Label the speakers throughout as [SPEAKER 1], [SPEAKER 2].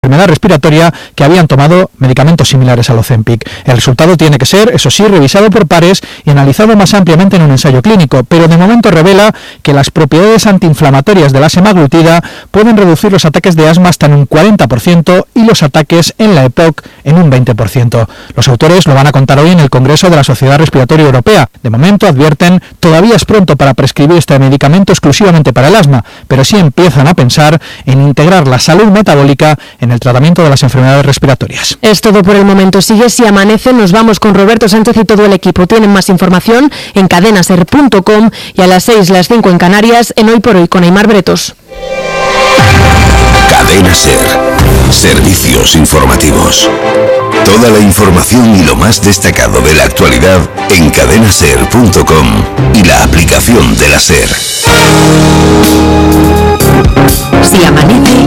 [SPEAKER 1] enfermedad respiratoria que habían tomado medicamentos similares al Ozempic. El resultado tiene que ser, eso sí, revisado por pares y analizado más ampliamente en un ensayo clínico, pero de momento revela que las propiedades antiinflamatorias de la semaglutida pueden reducir los ataques de asma hasta en un 40% y los ataques en la EPOC en un 20%. Los autores lo van a contar hoy en el Congreso de la Sociedad Respiratoria Europea. De momento advierten, todavía es pronto para prescribir este medicamento exclusivamente para el asma, pero sí empiezan a pensar en integrar la salud metabólica en el tratamiento de las enfermedades respiratorias.
[SPEAKER 2] Es todo por el momento. Sigue Si Amanece. Nos vamos con Roberto Sánchez y todo el equipo. Tienen más información en cadenaser.com y a las 6, las 5 en Canarias, en Hoy por Hoy con Aimar Bretos.
[SPEAKER 3] Cadena Ser. Servicios informativos. Toda la información y lo más destacado de la actualidad en cadenaser.com y la aplicación de la Ser.
[SPEAKER 4] Si amanece,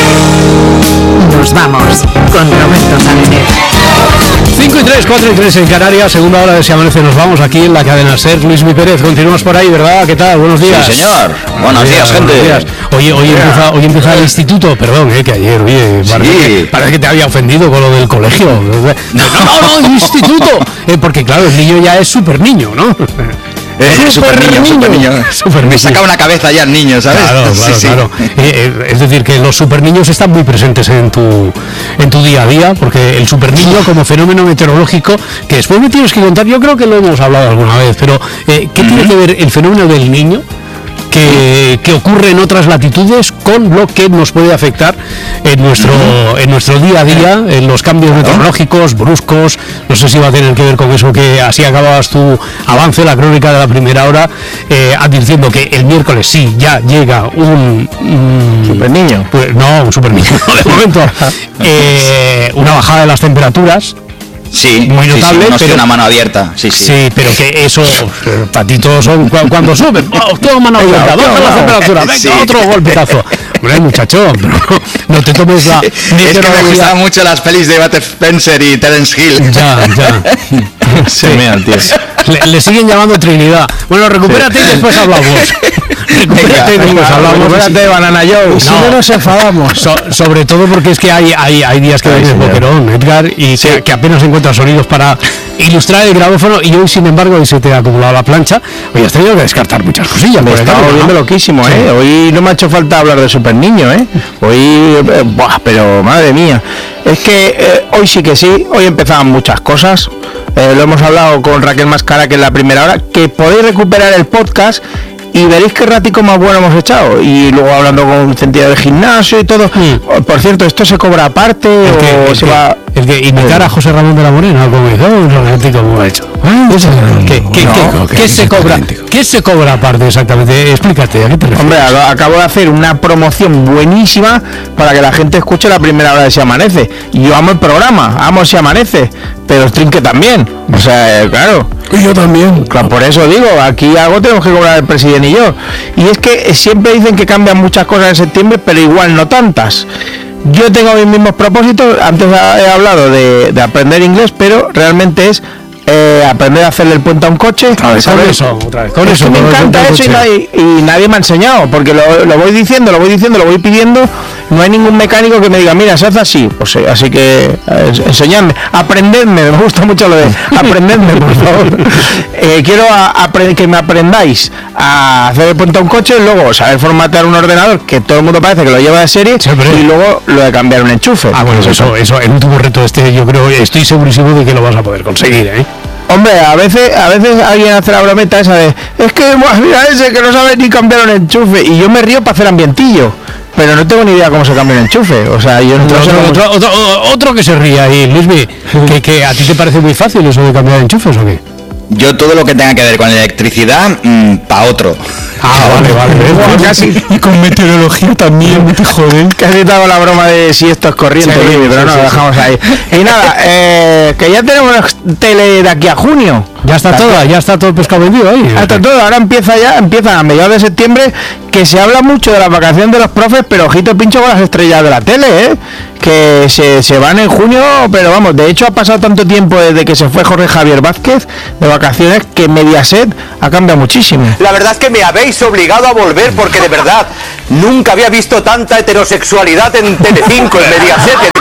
[SPEAKER 4] nos vamos con Roberto Sánchez.
[SPEAKER 5] 5 y 3, 4 y 3 en Canarias, segunda hora de Si Amanece, nos vamos aquí en la cadena SER. Luis Mi Pérez, continuamos por ahí, ¿verdad? ¿Qué tal? Buenos días.
[SPEAKER 6] Sí, señor. Buenos días, gente.
[SPEAKER 5] Buenos días. Hoy empieza el instituto, perdón, que ayer, oye, parece que te había ofendido con lo del colegio. No, instituto. Porque claro, el niño ya es súper niño, ¿no?
[SPEAKER 6] Super niño. Me saca una cabeza ya el niño, ¿sabes?
[SPEAKER 5] Claro. Es decir, que los super niños están muy presentes en tu día a día, porque el super niño como fenómeno meteorológico, que después me tienes que contar, yo creo que lo hemos hablado alguna vez, pero ¿qué tiene que ver el fenómeno del niño que ocurre en otras latitudes con lo que nos puede afectar en nuestro día a día, en los cambios meteorológicos bruscos? No sé si va a tener que ver con eso, que así acababas tu avance, la crónica de la primera hora, advirtiendo que el miércoles sí ya llega un
[SPEAKER 6] super niño.
[SPEAKER 5] Un super niño, de momento, una bajada de las temperaturas.
[SPEAKER 6] Sí,
[SPEAKER 5] muy notable,
[SPEAKER 6] pero una mano abierta. Sí,
[SPEAKER 5] pero que eso, patitos son cuando suben, tengo mano abierta, baja la temperatura, venga, otro golpetazo. Hombre, muchacho, no te tomes la meteorología.
[SPEAKER 6] Es que me gustaban mucho las pelis de Bud Spencer y Terence Hill.
[SPEAKER 5] Ya.
[SPEAKER 6] Se mea el tío.
[SPEAKER 5] Le siguen llamando Trinidad. Bueno, recupérate y después hablamos.
[SPEAKER 6] Recupérate, Banana Joe.
[SPEAKER 5] Si no nos enfadamos. Sobre todo porque es que hay días que vienes boquerón, Edgar, y que apenas encuentras sonidos para ilustrar el grabófono, y hoy, sin embargo, hoy se te ha acumulado la plancha. Hoy has tenido que descartar muchas cosillas.
[SPEAKER 6] Me estaba volviendo loquísimo, ¿eh? Hoy no me ha hecho falta hablar de Super Niño, ¿eh? Hoy, pero madre mía. Es que hoy sí que sí, hoy empezaban muchas cosas. Lo hemos hablado con Raquel Mascara, que es la primera hora, que podéis recuperar el podcast y veréis qué ratico más bueno hemos echado. Y luego hablando con un sentido de gimnasio y todo. Por cierto, ¿esto se cobra aparte o se va...?
[SPEAKER 5] El que imitar a José Ramón de la Morena, como un romántico como ha hecho. ¿Qué se cobra aparte exactamente? Explícate, ¿a qué te refieres?
[SPEAKER 6] Hombre, acabo de hacer una promoción buenísima para que la gente escuche la primera hora de Si Amanece. Yo amo el programa, amo Si Amanece, pero el trinque también. O sea, claro.
[SPEAKER 5] Y yo también.
[SPEAKER 6] Claro, por eso digo, aquí algo tenemos que cobrar el presidente y yo. Y es que siempre dicen que cambian muchas cosas en septiembre, pero igual no tantas. Yo tengo mis mismos propósitos. Antes he hablado de aprender inglés, pero realmente es aprender a hacerle el puente a un coche.
[SPEAKER 5] Con eso
[SPEAKER 6] me encanta eso, y nadie me ha enseñado, porque lo voy diciendo, lo voy pidiendo. No hay ningún mecánico que me diga, mira, se hace así. Pues así que enseñadme, aprendedme. Me gusta mucho lo de aprendedme, por favor. Quiero que me aprendáis a hacer el puente a un coche, luego saber formatear un ordenador, que todo el mundo parece que lo lleva de serie, y luego lo de cambiar un enchufe.
[SPEAKER 5] Bueno, eso, el último reto yo creo, estoy segurísimo de que lo vas a poder conseguir, ¿eh?
[SPEAKER 6] Hombre, a veces alguien hace la brometa esa de, es que mira ese que no sabe ni cambiar un enchufe, y yo me río para hacer ambientillo, pero no tengo ni idea cómo se cambia un enchufe. O sea, yo no sé
[SPEAKER 5] otro que se ría ahí, Luismi, que a ti te parece muy fácil eso de cambiar enchufes, ¿o qué?
[SPEAKER 6] Yo todo lo que tenga que ver con electricidad, pa' otro.
[SPEAKER 5] Vale.
[SPEAKER 6] Casi. Y con meteorología también, joder. Casi te hago la broma de si esto es corriente, pero no, lo dejamos ahí. Y nada, que ya tenemos tele de aquí a junio.
[SPEAKER 5] Ya está todo el pescado vendido ahí.
[SPEAKER 6] Está todo, ahora empieza a mediados de septiembre, que se habla mucho de la vacación de los profes, pero ojito pincho con las estrellas de la tele, que se van en junio, pero vamos, de hecho ha pasado tanto tiempo desde que se fue Jorge Javier Vázquez de vacaciones que Mediaset ha cambiado muchísimo.
[SPEAKER 7] La verdad es que me habéis obligado a volver, porque de verdad nunca había visto tanta heterosexualidad en Telecinco, en Mediaset.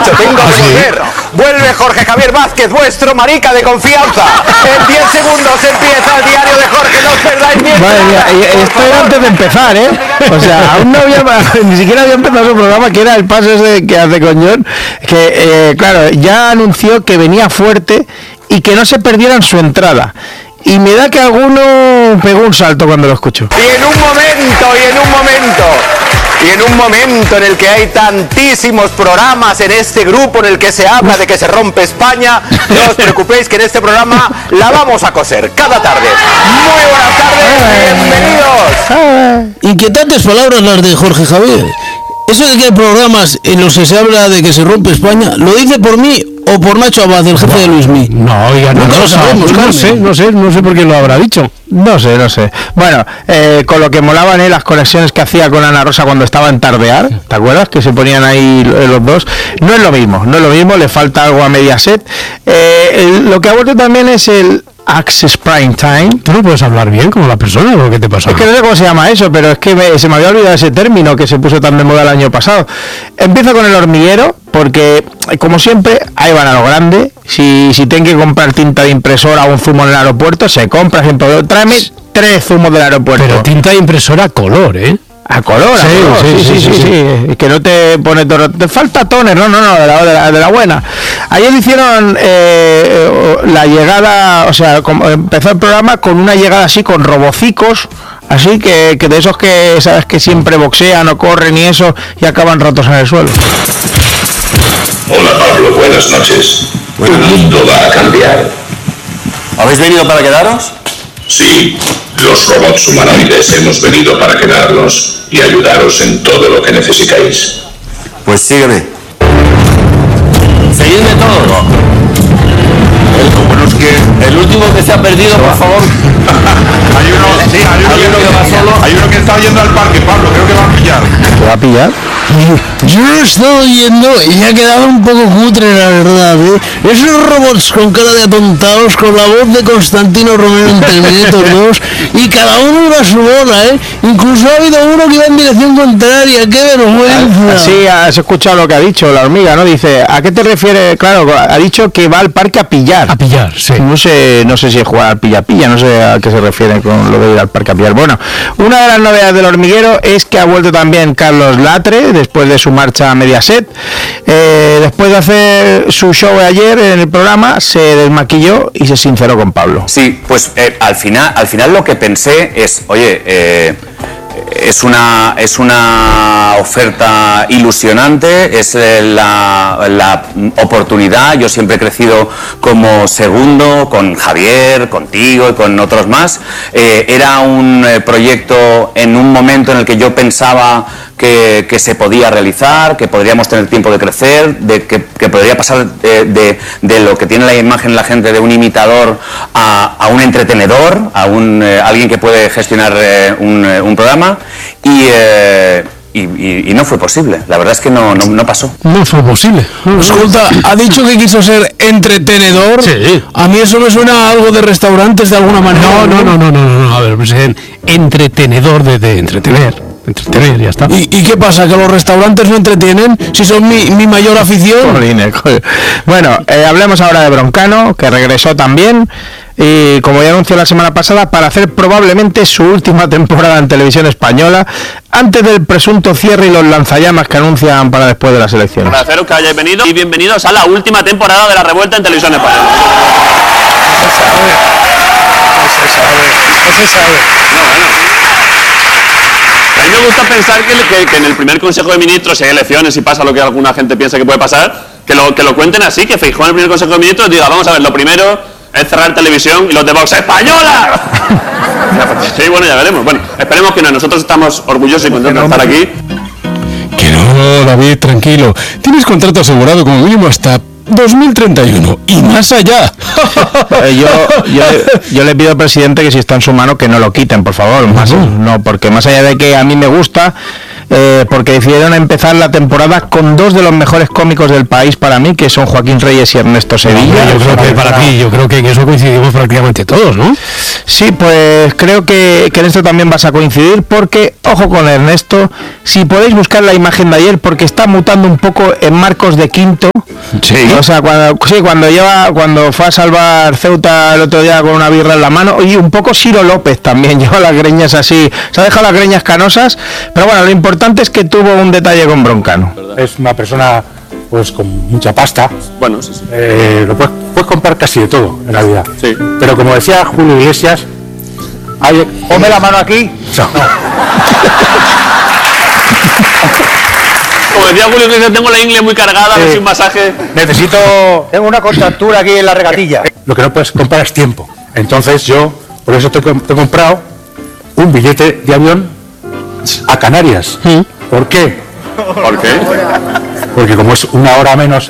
[SPEAKER 7] dicho, tengo que volver. Vuelve Jorge Javier Vázquez, vuestro marica de confianza. En 10 segundos empieza el diario de Jorge, no os perdáis bien.
[SPEAKER 6] Madre mía, esto era antes de empezar, ¿eh? O sea, aún no había, ni siquiera había empezado su programa, que era el paso ese que hace con John, que, claro, ya anunció que venía fuerte y que no se perdieran su entrada. Y me da que alguno pegó un salto cuando lo escucho.
[SPEAKER 7] Y en un momento en el que hay tantísimos programas en este grupo en el que se habla de que se rompe España, no os preocupéis que en este programa la vamos a coser cada tarde. Muy buenas tardes, bienvenidos.
[SPEAKER 8] Inquietantes palabras las de Jorge Javier. Eso de que hay programas en los que se habla de que se rompe España, ¿lo dice por mí o por Nacho Abad, el jefe de Luismi?
[SPEAKER 5] No, oiga, no lo sabemos, no sé por qué lo habrá dicho.
[SPEAKER 6] No sé. Bueno, con lo que molaban las conexiones que hacía con Ana Rosa cuando estaba en Tardear, ¿te acuerdas? Que se ponían ahí los dos. No es lo mismo, le falta algo a Mediaset. Lo que ha vuelto también es el Access Prime Time.
[SPEAKER 5] ¿Tú no puedes hablar bien como la persona o qué te pasa?
[SPEAKER 6] Es que no sé cómo se llama eso, pero es que se me había olvidado ese término que se puso tan de moda el año pasado. Empiezo con El Hormiguero, porque como siempre, ahí van a lo grande. Si tienen que comprar tinta de impresora o un zumo en el aeropuerto, se compra siempre. Tráeme 3 zumos del aeropuerto.
[SPEAKER 5] Pero tinta de impresora a color, ¿eh?
[SPEAKER 6] A color, sí. Que no te pone todo. Te falta toner, no, de la buena. Ayer hicieron la llegada, o sea, empezó el programa con una llegada así, con robocicos, así que de esos que sabes que siempre boxean o corren y eso, y acaban rotos en el suelo.
[SPEAKER 3] Hola Pablo, buenas noches. Tu mundo va a cambiar.
[SPEAKER 7] ¿Habéis venido para quedaros?
[SPEAKER 3] Sí, los robots humanoides hemos venido para quedarnos y ayudaros en todo lo que necesitáis.
[SPEAKER 7] Pues sígueme. Seguidme todo. El último que se ha perdido, por favor.
[SPEAKER 9] Hay uno que está yendo al parque, Pablo, creo que va a pillar.
[SPEAKER 6] ¿Te va a pillar?
[SPEAKER 8] Yo lo he estado oyendo y ha quedado un poco cutre, la verdad, ¿eh? Esos robots con cara de atontados, con la voz de Constantino Romero en Terminator 2, y cada uno iba a su bola, ¿eh? Incluso ha habido uno que iba en dirección contraria, ¡qué vergüenza!
[SPEAKER 6] Sí, has escuchado lo que ha dicho la hormiga, ¿no? Dice, ¿a qué te refieres? Claro, ha dicho que va al parque a pillar.
[SPEAKER 5] A pillar, sí.
[SPEAKER 6] No sé si es jugar al pilla-pilla, no sé a qué se refiere con lo de ir al parque a pillar. Bueno, una de las novedades del Hormiguero es que ha vuelto también Carlos Latre, después de su marcha a Mediaset. Después de hacer su show ayer en el programa, se desmaquilló y se sinceró con Pablo.
[SPEAKER 7] Sí, pues al final lo que pensé es, oye, es una oferta ilusionante, es la oportunidad. Yo siempre he crecido como segundo con Javier, contigo y con otros más. Era un proyecto en un momento en el que yo pensaba que se podía realizar, que podríamos tener tiempo de crecer, que podría pasar de lo que tiene la imagen la gente de un imitador a un entretenedor, a alguien que puede gestionar un programa, y no fue posible. La verdad es que no pasó.
[SPEAKER 5] No fue posible.
[SPEAKER 8] Escolta, ha dicho que quiso ser entretenedor.
[SPEAKER 5] Sí.
[SPEAKER 8] A mí eso me suena a algo de restaurantes de alguna manera.
[SPEAKER 5] No. A ver, pues entretenedor de entretener, ya está.
[SPEAKER 8] ¿Y qué pasa? ¿Que los restaurantes no entretienen? Si son mi mayor afición.
[SPEAKER 6] Bueno, hablemos ahora de Broncano, que regresó también, y como ya anunció la semana pasada, para hacer probablemente su última temporada en televisión española, antes del presunto cierre y los lanzallamas que anuncian para después de las elecciones.
[SPEAKER 10] Agradeceros que hayáis venido y bienvenidos a la última temporada de La Revuelta en televisión española.
[SPEAKER 9] No se sabe.
[SPEAKER 10] A mí me gusta pensar que en el primer Consejo de Ministros, si hay elecciones y pasa lo que alguna gente piensa que puede pasar, que lo cuenten así, que Feijóo en el primer Consejo de Ministros diga, vamos a ver, lo primero es cerrar televisión y los de Vox, ¡española! Sí, bueno, ya veremos. Bueno, esperemos que no. Nosotros estamos orgullosos y contentos de estar aquí.
[SPEAKER 8] Que no, David, tranquilo. Tienes contrato asegurado como mínimo hasta 2031 y más allá.
[SPEAKER 6] Yo le pido al presidente que si está en su mano que no lo quiten, por favor. No, porque más allá de que a mí me gusta, porque decidieron empezar la temporada con dos de los mejores cómicos del país para mí, que son Joaquín Reyes y Ernesto Sevilla.
[SPEAKER 5] Yo creo que en eso coincidimos prácticamente todos, ¿no?
[SPEAKER 6] Sí, pues creo que en esto también vas a coincidir, porque, ojo con Ernesto, si podéis buscar la imagen de ayer, porque está mutando un poco en Marcos de Quinto.
[SPEAKER 5] Sí.
[SPEAKER 6] O sea, cuando fue a salvar Ceuta el otro día con una birra en la mano, y un poco Ciro López también, lleva las greñas así, se ha dejado las greñas canosas, pero bueno, lo importante es que tuvo un detalle con Broncano.
[SPEAKER 11] Es una persona pues con mucha pasta.
[SPEAKER 10] Bueno, sí, sí.
[SPEAKER 11] Lo puedes comprar casi de todo en la vida.
[SPEAKER 10] Sí.
[SPEAKER 11] Pero como decía Julio Iglesias,
[SPEAKER 6] ponme la mano aquí.
[SPEAKER 11] No.
[SPEAKER 10] Como decía Julio Iglesias, tengo la ingle muy cargada, a ver si un masaje.
[SPEAKER 11] Tengo una contractura aquí en la regatilla. Lo que no puedes comprar es tiempo. Entonces yo, por eso te he comprado un billete de avión a Canarias. ¿Por qué?
[SPEAKER 10] ¿Por qué?
[SPEAKER 11] Porque como es una hora menos.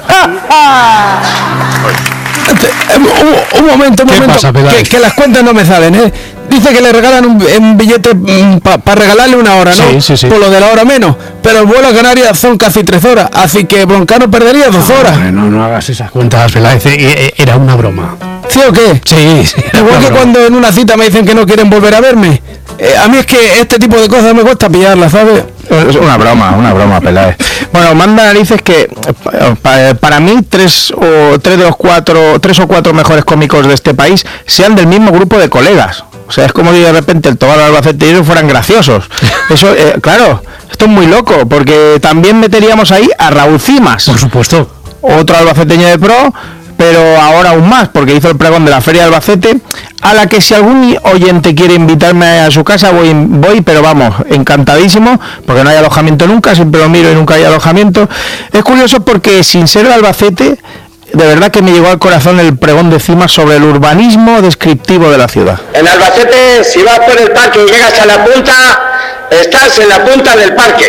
[SPEAKER 8] Un momento,
[SPEAKER 5] pasa,
[SPEAKER 8] que las cuentas no me salen, ¿eh? Dice que le regalan un billete para regalarle una hora, ¿no?
[SPEAKER 5] Sí.
[SPEAKER 8] Por lo de la hora menos. Pero el vuelo a Canarias son casi 3 horas, así que Broncano perdería 2 horas.
[SPEAKER 5] No hagas esas cuentas, Peláez. Era una broma.
[SPEAKER 8] ¿Sí o qué?
[SPEAKER 5] Sí.
[SPEAKER 8] Igual que cuando en una cita me dicen que no quieren volver a verme. A mí es que este tipo de cosas me cuesta pillarlas, ¿sabes?
[SPEAKER 6] Es una broma, Peláez. Bueno, manda narices que para mí 3 o 4 mejores cómicos de este país sean del mismo grupo de colegas. O sea, es como si de repente el Tobar Albacete y ellos fueran graciosos. Eso, claro, esto es muy loco, porque también meteríamos ahí a Raúl Cimas.
[SPEAKER 5] Por supuesto.
[SPEAKER 6] Otro albaceteño de pro, pero ahora aún más, porque hizo el pregón de la Feria de Albacete, a la que si algún oyente quiere invitarme a su casa, voy, pero vamos, encantadísimo, porque no hay alojamiento nunca, siempre lo miro y nunca hay alojamiento. Es curioso porque, sin ser de Albacete, de verdad que me llegó al corazón el pregón de Cimas sobre el urbanismo descriptivo de la ciudad.
[SPEAKER 12] En Albacete, si vas por el parque y llegas a la punta, estás en la punta del parque.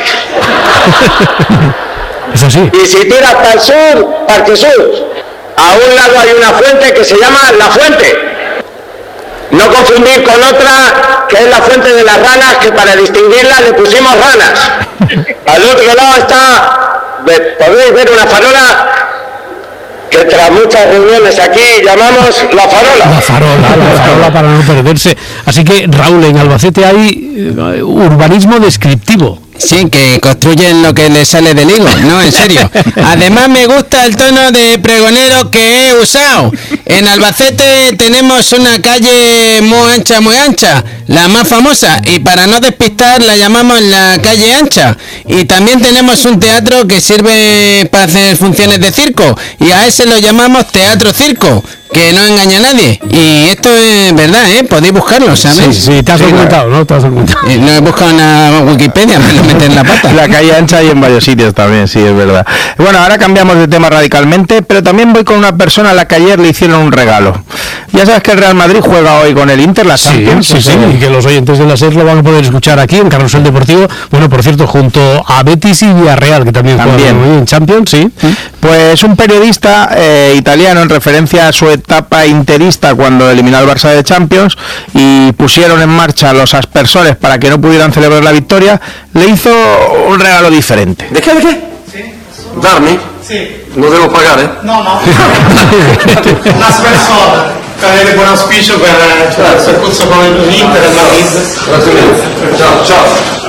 [SPEAKER 5] Eso sí.
[SPEAKER 12] Y si tiras para el sur, Parque Sur, a un lado hay una fuente que se llama La Fuente. No confundir con otra que es la fuente de las ranas, que para distinguirla le pusimos ranas. Al otro lado podéis ver una farola que tras muchas reuniones aquí llamamos La Farola.
[SPEAKER 5] La farola para no perderse. Así que, Raúl, en Albacete hay urbanismo descriptivo.
[SPEAKER 13] Sí, que construyen lo que les sale del higo, no, en serio. Además me gusta el tono de pregonero que he usado. En Albacete tenemos una calle muy ancha, la más famosa, y para no despistar la llamamos la calle ancha. Y también tenemos un teatro que sirve para hacer funciones de circo, y a ese lo llamamos teatro circo, que no engaña a nadie. Y esto es verdad, ¿eh? Podéis buscarlo, ¿sabes?
[SPEAKER 5] Sí, te has documentado, ¿no? Te has documentado.
[SPEAKER 13] No he buscado en Wikipedia, me lo meten en la pata.
[SPEAKER 6] La calle ancha y en varios sitios también, sí, es verdad. Bueno, ahora cambiamos de tema radicalmente, pero también voy con una persona a la que ayer le hicieron un regalo. Ya sabes que el Real Madrid juega hoy con el Inter, la Champions.
[SPEAKER 5] Sí, y que los oyentes de la SER lo van a poder escuchar aquí en Carrusel Deportivo. Bueno, por cierto, junto a Betis y Villarreal, que también juegan hoy en Champions, sí.
[SPEAKER 6] Pues un periodista italiano, en referencia a su etapa interista cuando eliminó al Barça de Champions y pusieron en marcha los aspersores para que no pudieran celebrar la victoria, le hizo un regalo diferente.
[SPEAKER 12] ¿De qué?
[SPEAKER 14] Sí.
[SPEAKER 12] ¿Darmi?
[SPEAKER 14] Sì.
[SPEAKER 12] No devo pagare?
[SPEAKER 14] No. Un aspersore per avere buon auspicio per il percorso con l'Inter e il Madrid.
[SPEAKER 12] Grazie mille. Ciao.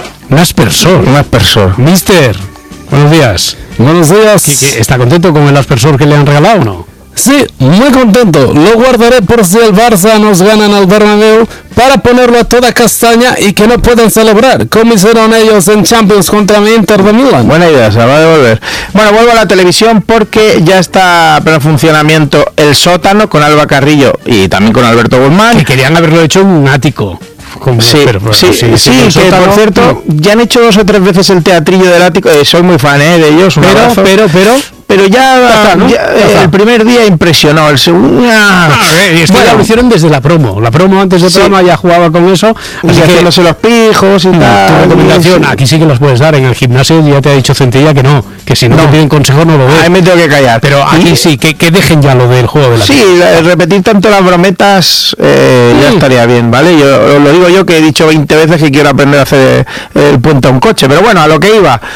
[SPEAKER 6] Un aspersor.
[SPEAKER 5] Mister, buenos días.
[SPEAKER 8] Buenos días.
[SPEAKER 5] ¿Qué, está contento con el aspersor que le han regalado o no?
[SPEAKER 8] Sí, muy contento. Lo guardaré por si el Barça nos gana en el Bernabéu para ponerlo a toda castaña y que no puedan celebrar, como hicieron ellos en Champions contra el Inter de Milán.
[SPEAKER 6] Buena idea, se va a devolver. Bueno, vuelvo a la televisión porque ya está en funcionamiento El Sótano con Alba Carrillo y también con Alberto Guzmán.
[SPEAKER 5] Que querían haberlo hecho en un ático.
[SPEAKER 6] Sí, que por cierto, ya han hecho 2 o 3 veces el teatrillo del ático, soy muy fan de ellos,
[SPEAKER 5] pero
[SPEAKER 6] pero ya el primer día impresionó, el segundo...
[SPEAKER 5] Y esto ya lo hicieron desde la promo. La promo antes de programa ya jugaba con eso.
[SPEAKER 6] Así que haciéndose los pijos y tal.
[SPEAKER 5] Tu recomendación, aquí sí que los puedes dar. En el gimnasio ya te ha dicho Centella que no, que si no te piden consejo no lo ves.
[SPEAKER 6] Ahí me tengo que callar.
[SPEAKER 5] Pero aquí sí, que dejen ya lo del juego de la
[SPEAKER 6] repetir tanto las brometas ya estaría bien, ¿vale? Yo lo digo yo, que he dicho 20 veces que quiero aprender a hacer el puente a un coche. Pero bueno, a lo que iba,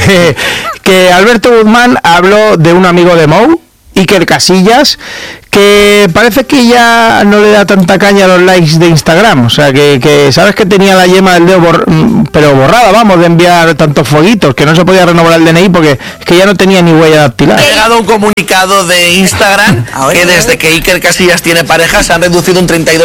[SPEAKER 6] que Alberto Guzmán habló de un amigo de Mou, Iker Casillas, que parece que ya no le da tanta caña a los likes de Instagram. O sea, que sabes que tenía la yema del dedo pero borrada, vamos, de enviar tantos fueguitos, que no se podía renovar el DNI porque es que ya no tenía ni huella dactilar.
[SPEAKER 15] Ha llegado un comunicado de Instagram que desde que Iker Casillas tiene pareja se han reducido un 32%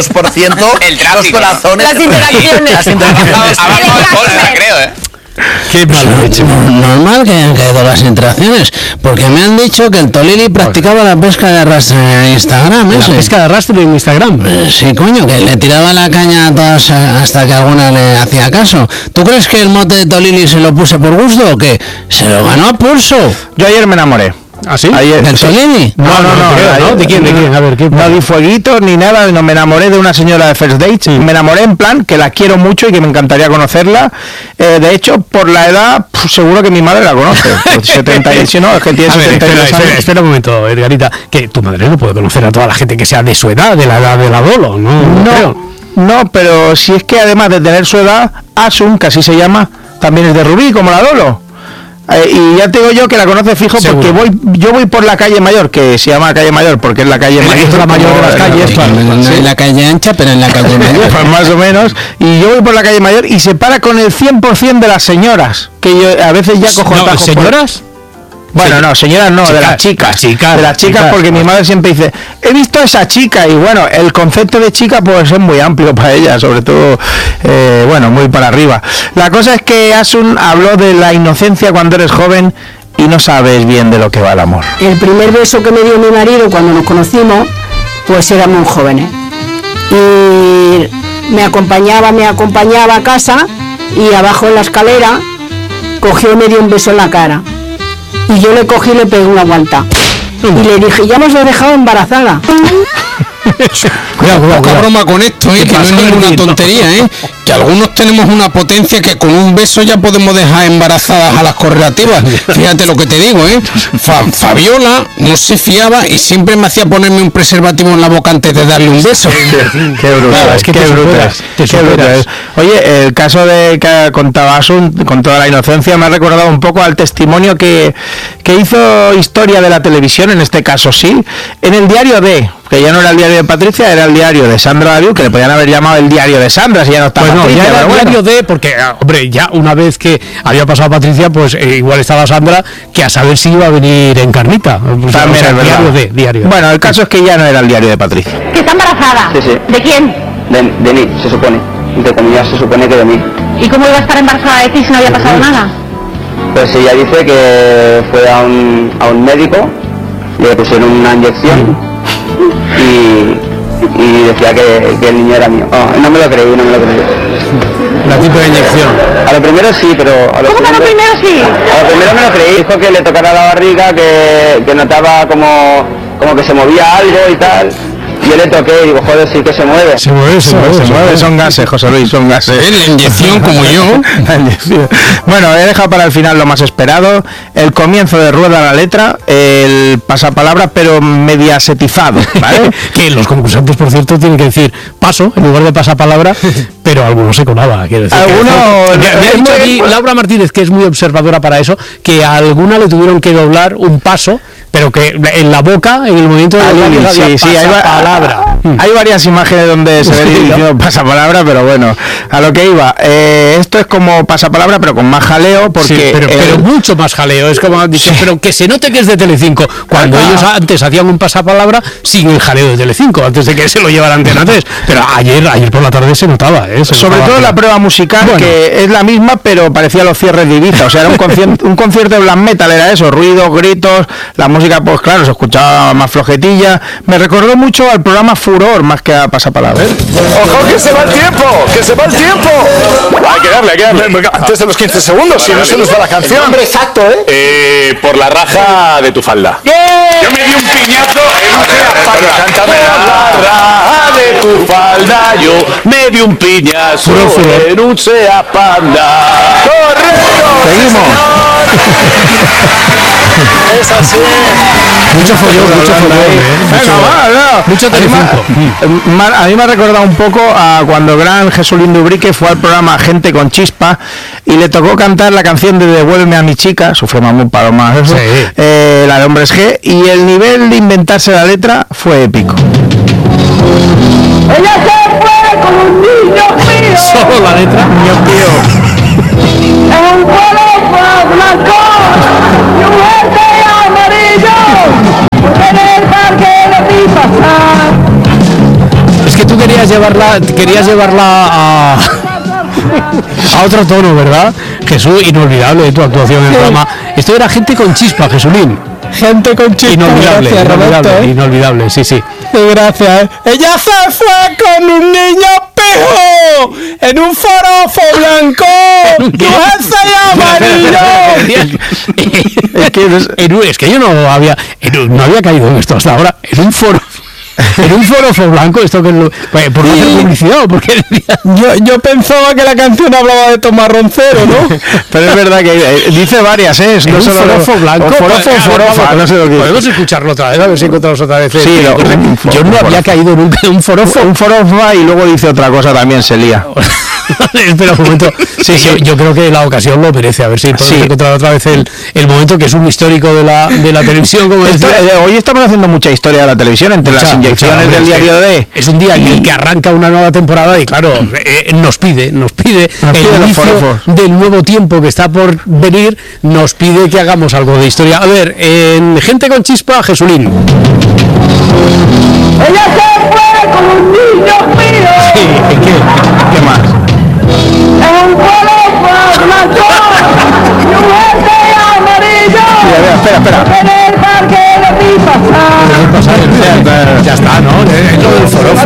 [SPEAKER 15] los corazones.
[SPEAKER 16] Las interacciones.
[SPEAKER 15] Las interacciones.
[SPEAKER 16] Abajo de bolsa, creo,
[SPEAKER 5] Qué malo hecho.
[SPEAKER 8] Normal que hayan caído las interacciones, porque me han dicho que el Tolili practicaba la pesca de arrastre en Instagram.
[SPEAKER 5] ¿La pesca de arrastre en Instagram?
[SPEAKER 8] Sí, coño, que le tiraba la caña a todas hasta que alguna le hacía caso. ¿Tú crees que el mote de Tolili se lo puse por gusto o qué? Se lo ganó a pulso.
[SPEAKER 6] Yo ayer me enamoré.
[SPEAKER 5] ¿Ah, sí?
[SPEAKER 8] ¿Del Tolini?
[SPEAKER 6] No.
[SPEAKER 5] ¿De quién? A ver, ¿qué?
[SPEAKER 6] No di fueguitos ni nada, no, me enamoré de una señora de First Dates. Sí. Me enamoré en plan que la quiero mucho y que me encantaría conocerla. De hecho, por la edad, seguro que mi madre la conoce. 78, no, es que tiene 72 años.
[SPEAKER 5] Espera un momento, Edgarita, que tu madre no puede conocer a toda la gente que sea de su edad, de la edad de la Dolo,
[SPEAKER 6] No, pero si es que además de tener su edad, Asun, que así se llama, también es de Rubí, como la Dolo. Y ya te digo yo que la conoce fijo. Seguro. Porque yo voy por la calle Mayor, que se llama calle Mayor porque es la calle Mayor,
[SPEAKER 5] es la mayor de las calles,
[SPEAKER 8] no en la calle ancha, pero en la calle Mayor.
[SPEAKER 6] Pues más o menos. Y yo voy por la calle Mayor y se para con el 100% de las señoras, que yo a veces ya cojo atajos.
[SPEAKER 5] ¿Señoras?
[SPEAKER 6] Bueno, no, señoras no, de las chicas. De las chicas, porque mi madre siempre dice, he visto a esa chica, y bueno, el concepto de chica pues es muy amplio para ella, sobre todo, muy para arriba. La cosa es que Asun habló de la inocencia cuando eres joven y no sabes bien de lo que va el amor.
[SPEAKER 17] El primer beso que me dio mi marido cuando nos conocimos, pues éramos muy jóvenes. Y me acompañaba a casa, y abajo en la escalera cogió y me dio un beso en la cara. Y yo le cogí y le pegué una guanta. Y le dije, ya nos he dejado embarazada.
[SPEAKER 8] Cuidado, poca broma con esto, que no es ninguna tontería, que algunos tenemos una potencia que con un beso ya podemos dejar embarazadas a las correlativas. Fíjate lo que te digo, Fabiola no se fiaba y siempre me hacía ponerme un preservativo en la boca antes de darle un beso.
[SPEAKER 6] Qué brutal, es que qué brutal. Oye, el caso de que contaba Asun, con toda la inocencia, me ha recordado un poco al testimonio que hizo historia de la televisión, en este caso sí, en el diario D, que ya no era el diario de Patricia, era el diario de Sandra Daviu, que le podían haber llamado el diario de Sandra, si ya no estaba Patricia,
[SPEAKER 5] ya era el diario de, porque, hombre, ya una vez que había pasado Patricia, pues igual estaba Sandra, que a saber si iba a venir en carnita.
[SPEAKER 6] También es verdad.
[SPEAKER 5] Diario.
[SPEAKER 6] Bueno, el caso es que ya no era el diario de Patricia.
[SPEAKER 16] ¿Que está embarazada?
[SPEAKER 18] Sí.
[SPEAKER 16] ¿De quién?
[SPEAKER 18] De mí, se supone. Entre comillas, se supone que de mí.
[SPEAKER 16] ¿Y cómo iba a estar embarazada de ti si no había pasado nada?
[SPEAKER 18] Pues ella dice que fue a un médico, le pusieron una inyección y decía que el niño era mío. No me lo creí.
[SPEAKER 5] La tipo de inyección.
[SPEAKER 18] A lo primero sí, pero...
[SPEAKER 16] ¿Cómo que a lo primero sí?
[SPEAKER 18] A lo primero me lo creí. Dijo que le tocara la barriga, que notaba como que se movía algo y tal. Yo le toqué y digo, joder, sí que se mueve.
[SPEAKER 5] Se mueve.
[SPEAKER 6] Son gases, José Luis, son gases.
[SPEAKER 8] La inyección, como yo.
[SPEAKER 6] Bueno, he dejado para el final lo más esperado, el comienzo de Rueda la Letra, el pasapalabra, pero mediasetizado, ¿vale?
[SPEAKER 5] Que los concursantes, por cierto, tienen que decir paso en lugar de pasapalabra, pero algunos se colaba, quiero decir.
[SPEAKER 6] Algunos...
[SPEAKER 5] Me ha dicho aquí Laura Martínez, que es muy observadora para eso, que a alguna le tuvieron que doblar un paso, pero que en la boca, en el momento de pasapalabra.
[SPEAKER 6] Hay varias imágenes donde se ve dirigido pasapalabra, pero bueno, a lo que iba, esto es como pasapalabra, pero con más jaleo, porque...
[SPEAKER 5] Sí, pero mucho más jaleo, es como han dicho, pero que se note que es de Telecinco, cuando ellos antes hacían un pasapalabra sin el jaleo de Telecinco, antes de que se lo llevaran Antena 3, pero ayer por la tarde se notaba,
[SPEAKER 6] sobre todo la prueba musical, que es la misma, pero parecía los cierres de Ibiza, o sea, era un concierto de black metal, era eso, ruidos, gritos, la música, pues claro, se escuchaba más flojetilla. Me recordó mucho al programa furor más que a pasapalabra.
[SPEAKER 19] ¡Ojo que se va el tiempo! ¡Que se va el tiempo! Hay que darle. Antes de los 15 segundos, si no se nos va la canción.
[SPEAKER 12] Hombre, exacto,
[SPEAKER 19] Por la raja de tu falda.
[SPEAKER 9] Yo me di un piñazo en un
[SPEAKER 19] Cántame. Por la raja de tu falda, yo me di un piñazo en un Seat Panda. ¡Correcto!
[SPEAKER 6] Seguimos.
[SPEAKER 19] Es así.
[SPEAKER 5] Mucho
[SPEAKER 6] A mí me ha recordado un poco a cuando el gran Jesulín Dubrique fue al programa Gente con Chispa y le tocó cantar la canción de Devuélveme a mi chica, sufre mamón paloma, eso, la de Hombres G, y el nivel de inventarse la letra fue épico.
[SPEAKER 12] Ella se fue con un niño mío.
[SPEAKER 5] Solo la letra.
[SPEAKER 6] Niño mío.
[SPEAKER 12] En un vuelo blanco y un jersey amarillo. En el parque lo vi pasar.
[SPEAKER 5] Es que tú querías llevarla a otro tono, ¿verdad? Jesús, inolvidable tu actuación en el programa. Esto era Gente con Chispa, Jesulín.
[SPEAKER 1] Gente con Chispa.
[SPEAKER 5] Inolvidable,
[SPEAKER 1] Gracias,
[SPEAKER 5] inolvidable,
[SPEAKER 1] Roberto,
[SPEAKER 5] inolvidable, sí.
[SPEAKER 1] Gracias. Ella se fue con un niño pijo en un forofo blanco y un jersey amarillo.
[SPEAKER 5] Es que yo no había caído en esto hasta ahora. En un forofo blanco, esto que por no hacer publicidad, porque
[SPEAKER 1] yo pensaba que la canción hablaba de Tomás Roncero, ¿no?
[SPEAKER 6] Pero es verdad que dice varias, no
[SPEAKER 5] un
[SPEAKER 6] solo
[SPEAKER 5] forofo blanco.
[SPEAKER 6] Forofa, no sé lo que.
[SPEAKER 5] Podemos escucharlo otra vez, a ver si encontramos otra vez.
[SPEAKER 6] Sí,
[SPEAKER 5] yo no había caído nunca en un forofo.
[SPEAKER 6] Un forofa y luego dice otra cosa también, se lía.
[SPEAKER 5] Espera un momento. Sí, yo creo que la ocasión lo merece. A ver si podemos encontrar otra vez el momento que es un histórico de la televisión. Como
[SPEAKER 6] hoy estamos haciendo mucha historia de la televisión entre las inyecciones del diario D.
[SPEAKER 5] Es un día en el que arranca una nueva temporada y claro, nos pide el inicio del nuevo tiempo que está por venir, nos pide que hagamos algo de historia. A ver, en Gente con Chispa, Jesulín.
[SPEAKER 12] Ella se fue con un niño mío.
[SPEAKER 5] Sí, ¿qué más?
[SPEAKER 12] En un vuelo blanco y un jersey amarillo.
[SPEAKER 6] Espera.
[SPEAKER 12] En el parque lo vi pasar.
[SPEAKER 5] Ya está, ¿no? Es lo del forofo.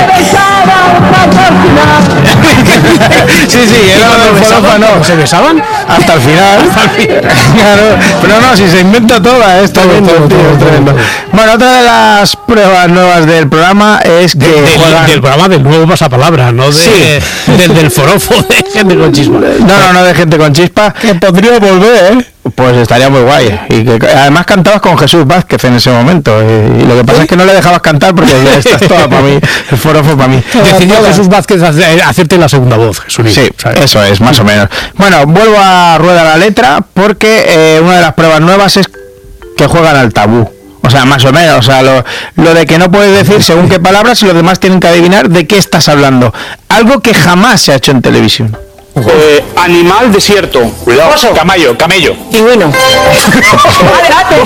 [SPEAKER 6] Sí, era lo del forofa, no.
[SPEAKER 5] ¿Se besaban?
[SPEAKER 6] Hasta el final. Claro. Pero no, si se inventa toda, es tremendo. Bueno, otra de las pruebas nuevas del programa es que
[SPEAKER 5] del programa del nuevo pasapalabra, no del forofo de Gente con Chispa.
[SPEAKER 6] No de Gente con Chispa.
[SPEAKER 1] Que podría volver, Pues
[SPEAKER 6] estaría muy guay. Y que además cantabas con Jesús Vázquez en ese momento. Y lo que pasa es que no le dejabas cantar porque esta es toda para mí. El forofo para mí.
[SPEAKER 5] Decidió Jesús Vázquez hacerte la segunda voz, Jesús.
[SPEAKER 6] Sí, ¿sabes? Eso es, más o menos. Bueno, vuelvo a rueda la letra porque una de las pruebas nuevas es que juegan al tabú. O sea, más o menos, o sea, lo de que no puedes decir según qué palabras y los demás tienen que adivinar de qué estás hablando. Algo que jamás se ha hecho en televisión.
[SPEAKER 19] Animal desierto. Cuidado.
[SPEAKER 12] Oso.
[SPEAKER 19] Camello.
[SPEAKER 12] Y bueno. Adelante,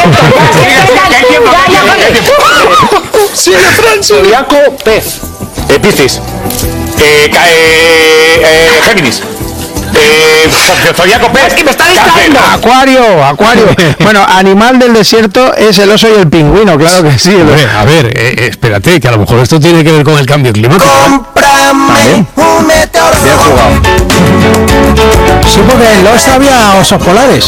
[SPEAKER 19] Zodiaco, pez. Piscis. Géminis. Zodiaco, pez.
[SPEAKER 12] Es que me está distrayendo.
[SPEAKER 6] Acuario. Bueno, animal del desierto es el oso y el pingüino, claro que sí.
[SPEAKER 5] A ver, espérate, que a lo mejor esto tiene que ver con el cambio climático.
[SPEAKER 12] Cómprame un meteorólogo.
[SPEAKER 6] Bien jugado.
[SPEAKER 1] Supongo que en Lost había osos polares.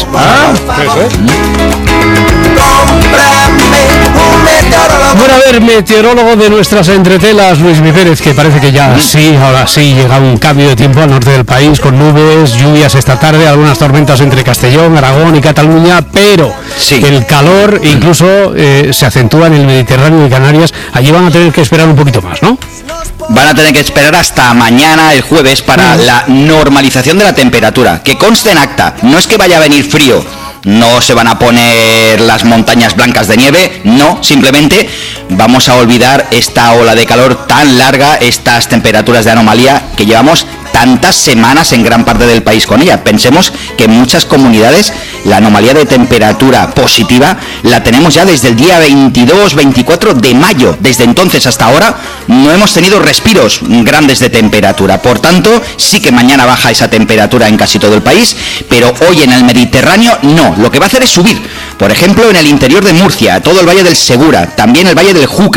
[SPEAKER 5] Bueno, a ver, meteorólogo de nuestras entretelas, Luis Mi Pérez, que parece que ya ahora sí llega un cambio de tiempo al norte del país, con nubes, lluvias esta tarde, algunas tormentas entre Castellón, Aragón y Cataluña, pero el calor incluso se acentúa en el Mediterráneo y Canarias. Allí van a tener que esperar un poquito más, ¿no?
[SPEAKER 20] Van a tener que esperar hasta mañana, el jueves, para la normalización de la temperatura. Que conste en acta, no es que vaya a venir frío, no se van a poner las montañas blancas de nieve, no, simplemente vamos a olvidar esta ola de calor tan larga, estas temperaturas de anomalía que llevamos tantas semanas en gran parte del país con ella. Pensemos que en muchas comunidades la anomalía de temperatura positiva la tenemos ya desde el día 22-24 de mayo. Desde entonces hasta ahora no hemos tenido respiros grandes de temperatura. Por tanto, sí que mañana baja esa temperatura en casi todo el país, pero hoy en el Mediterráneo no. Lo que va a hacer es subir. Por ejemplo, en el interior de Murcia, todo el valle del Segura, también el valle del Júcar,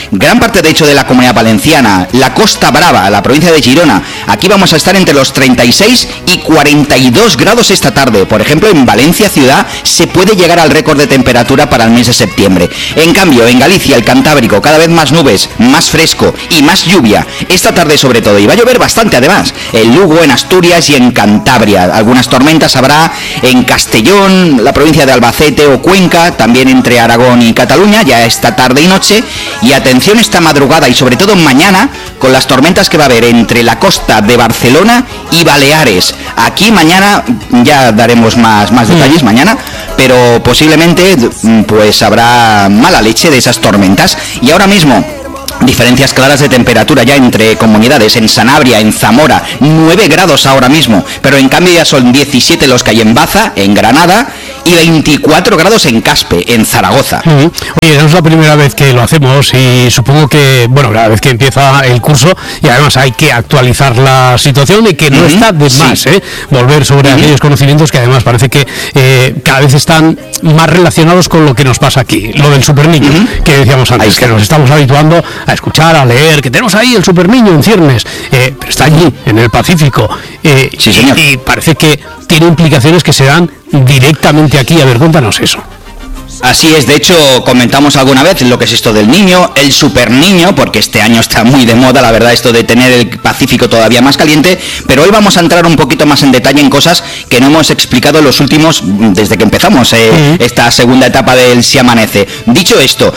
[SPEAKER 20] gran parte de hecho de la Comunidad Valenciana, la Costa Brava, la provincia de Girona. Aquí vamos a estar entre los 36 y 42 grados esta tarde. Por ejemplo, en Valencia ciudad se puede llegar al récord de temperatura para el mes de septiembre. En cambio, en Galicia, el Cantábrico, cada vez más nubes, más fresco y más lluvia. Esta tarde sobre todo, y va a llover bastante además. En Lugo, en Asturias y en Cantabria. Algunas tormentas habrá en Castellón, la provincia de Albacete o Cuenca, también entre Aragón y Cataluña, ya esta tarde y noche. Y atención esta madrugada y sobre todo mañana con las tormentas que va a haber entre la costa de Barcelona y Baleares. Aquí mañana ya daremos más detalles mañana, pero posiblemente pues habrá mala leche de esas tormentas. Y ahora mismo diferencias claras de temperatura ya entre comunidades. En Sanabria, en Zamora, 9 grados ahora mismo, pero en cambio ya son 17 los que hay en Baza, en Granada, y 24 grados en Caspe, en Zaragoza.
[SPEAKER 5] Oye, no es la primera vez que lo hacemos y supongo que, bueno, la vez que empieza el curso, y además hay que actualizar la situación y que no está de más, volver sobre aquellos conocimientos que además parece que cada vez están más relacionados con lo que nos pasa aquí, lo del superniño, que decíamos antes, que nos estamos habituando a escuchar, a leer, que tenemos ahí el superniño en ciernes, pero está allí, en el Pacífico, y parece que tiene implicaciones que se dan directamente aquí. A ver, cuéntanos eso.
[SPEAKER 20] Así es, de hecho comentamos alguna vez lo que es esto del niño, el superniño, porque este año está muy de moda, la verdad, esto de tener el Pacífico todavía más caliente, pero hoy vamos a entrar un poquito más en detalle en cosas que no hemos explicado en los últimos, desde que empezamos esta segunda etapa del Si Amanece. Dicho esto,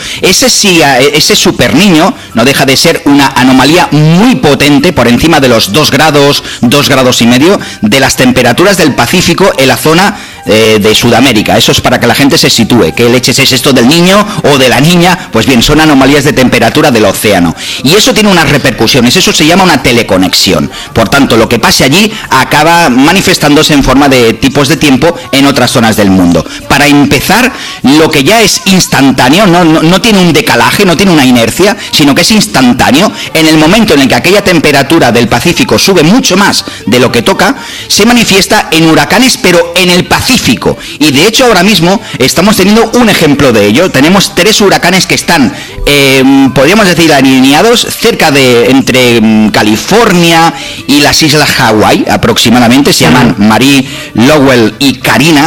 [SPEAKER 20] ese superniño no deja de ser una anomalía muy potente por encima de los 2 grados y medio de las temperaturas del Pacífico en la zona de Sudamérica. Eso es para que la gente se sitúe. ¿Qué leches es esto del niño o de la niña? Pues bien, son anomalías de temperatura del océano. Y eso tiene unas repercusiones. Eso se llama una teleconexión. Por tanto, lo que pase allí acaba manifestándose en forma de tipos de tiempo en otras zonas del mundo. Para empezar, lo que ya es instantáneo, no tiene un decalaje, no tiene una inercia, sino que es instantáneo. En el momento en el que aquella temperatura del Pacífico sube mucho más de lo que toca, se manifiesta en huracanes, pero en el Pacífico. Y de hecho ahora mismo estamos teniendo un ejemplo de ello. Tenemos 3 huracanes que están, podríamos decir, alineados cerca de entre California y las islas Hawái aproximadamente. Se llaman Marie, Lowell y Karina.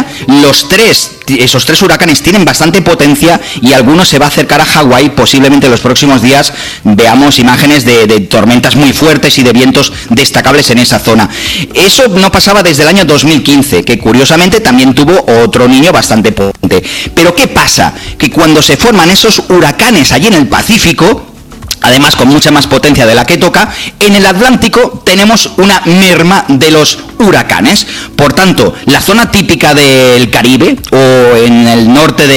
[SPEAKER 20] Esos tres huracanes tienen bastante potencia y alguno se va a acercar a Hawái. Posiblemente en los próximos días veamos imágenes de tormentas muy fuertes y de vientos destacables en esa zona. Eso no pasaba desde el año 2015, que curiosamente también tuvo otro niño bastante potente. Pero ¿qué pasa? Que cuando se forman esos huracanes allí en el Pacífico, además con mucha más potencia de la que toca, en el Atlántico tenemos una merma de los huracanes. Por tanto, la zona típica del Caribe o en el norte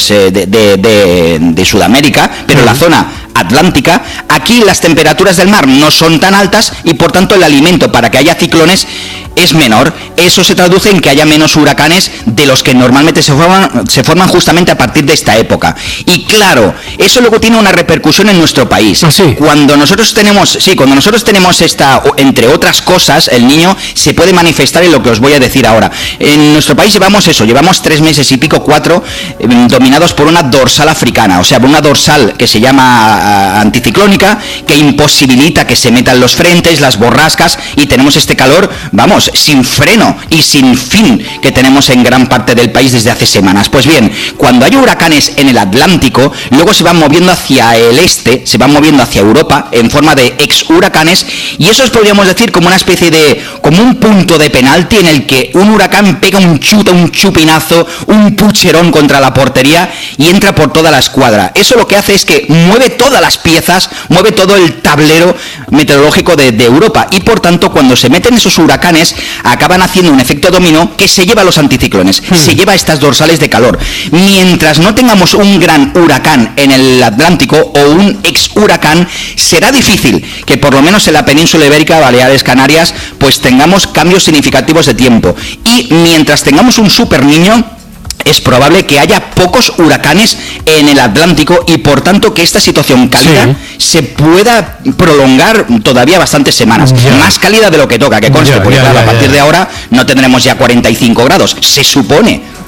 [SPEAKER 20] de Sudamérica, pero la zona atlántica, aquí las temperaturas del mar no son tan altas y por tanto el alimento para que haya ciclones es menor. Eso se traduce en que haya menos huracanes de los que normalmente se forman justamente a partir de esta época. Y claro, eso luego tiene una repercusión en nuestro país. Cuando nosotros tenemos esta, entre otras cosas, el niño se puede manifestar en lo que os voy a decir ahora. En nuestro país llevamos 3 meses y pico, 4, dominados por una dorsal africana, o sea, por una dorsal que se llama anticiclónica, que imposibilita que se metan los frentes, las borrascas, y tenemos este calor, vamos, sin freno y sin fin que tenemos en gran parte del país desde hace semanas. Pues bien, cuando hay huracanes en el Atlántico, luego se van moviendo hacia el este, se van moviendo hacia Europa en forma de ex huracanes, y eso es, podríamos decir, como una especie de, como un punto de penalti en el que un huracán pega un chupinazo, un pucherón contra la portería y entra por toda la escuadra. Eso lo que hace es que mueve todas las piezas, mueve todo el tablero meteorológico de Europa, y por tanto cuando se meten esos huracanes acaban haciendo un efecto dominó que se lleva a los anticiclones, se lleva a estas dorsales de calor. Mientras no tengamos un gran huracán en el Atlántico o un ex huracán, será difícil que por lo menos en la península ibérica, Baleares, Canarias, pues tengamos cambios significativos de tiempo. Y mientras tengamos un superniño, es probable que haya pocos huracanes en el Atlántico y por tanto que esta situación cálida se pueda prolongar todavía bastantes semanas. Más cálida de lo que toca, que conste, porque claro, a partir de ahora no tendremos ya 45 grados, se supone.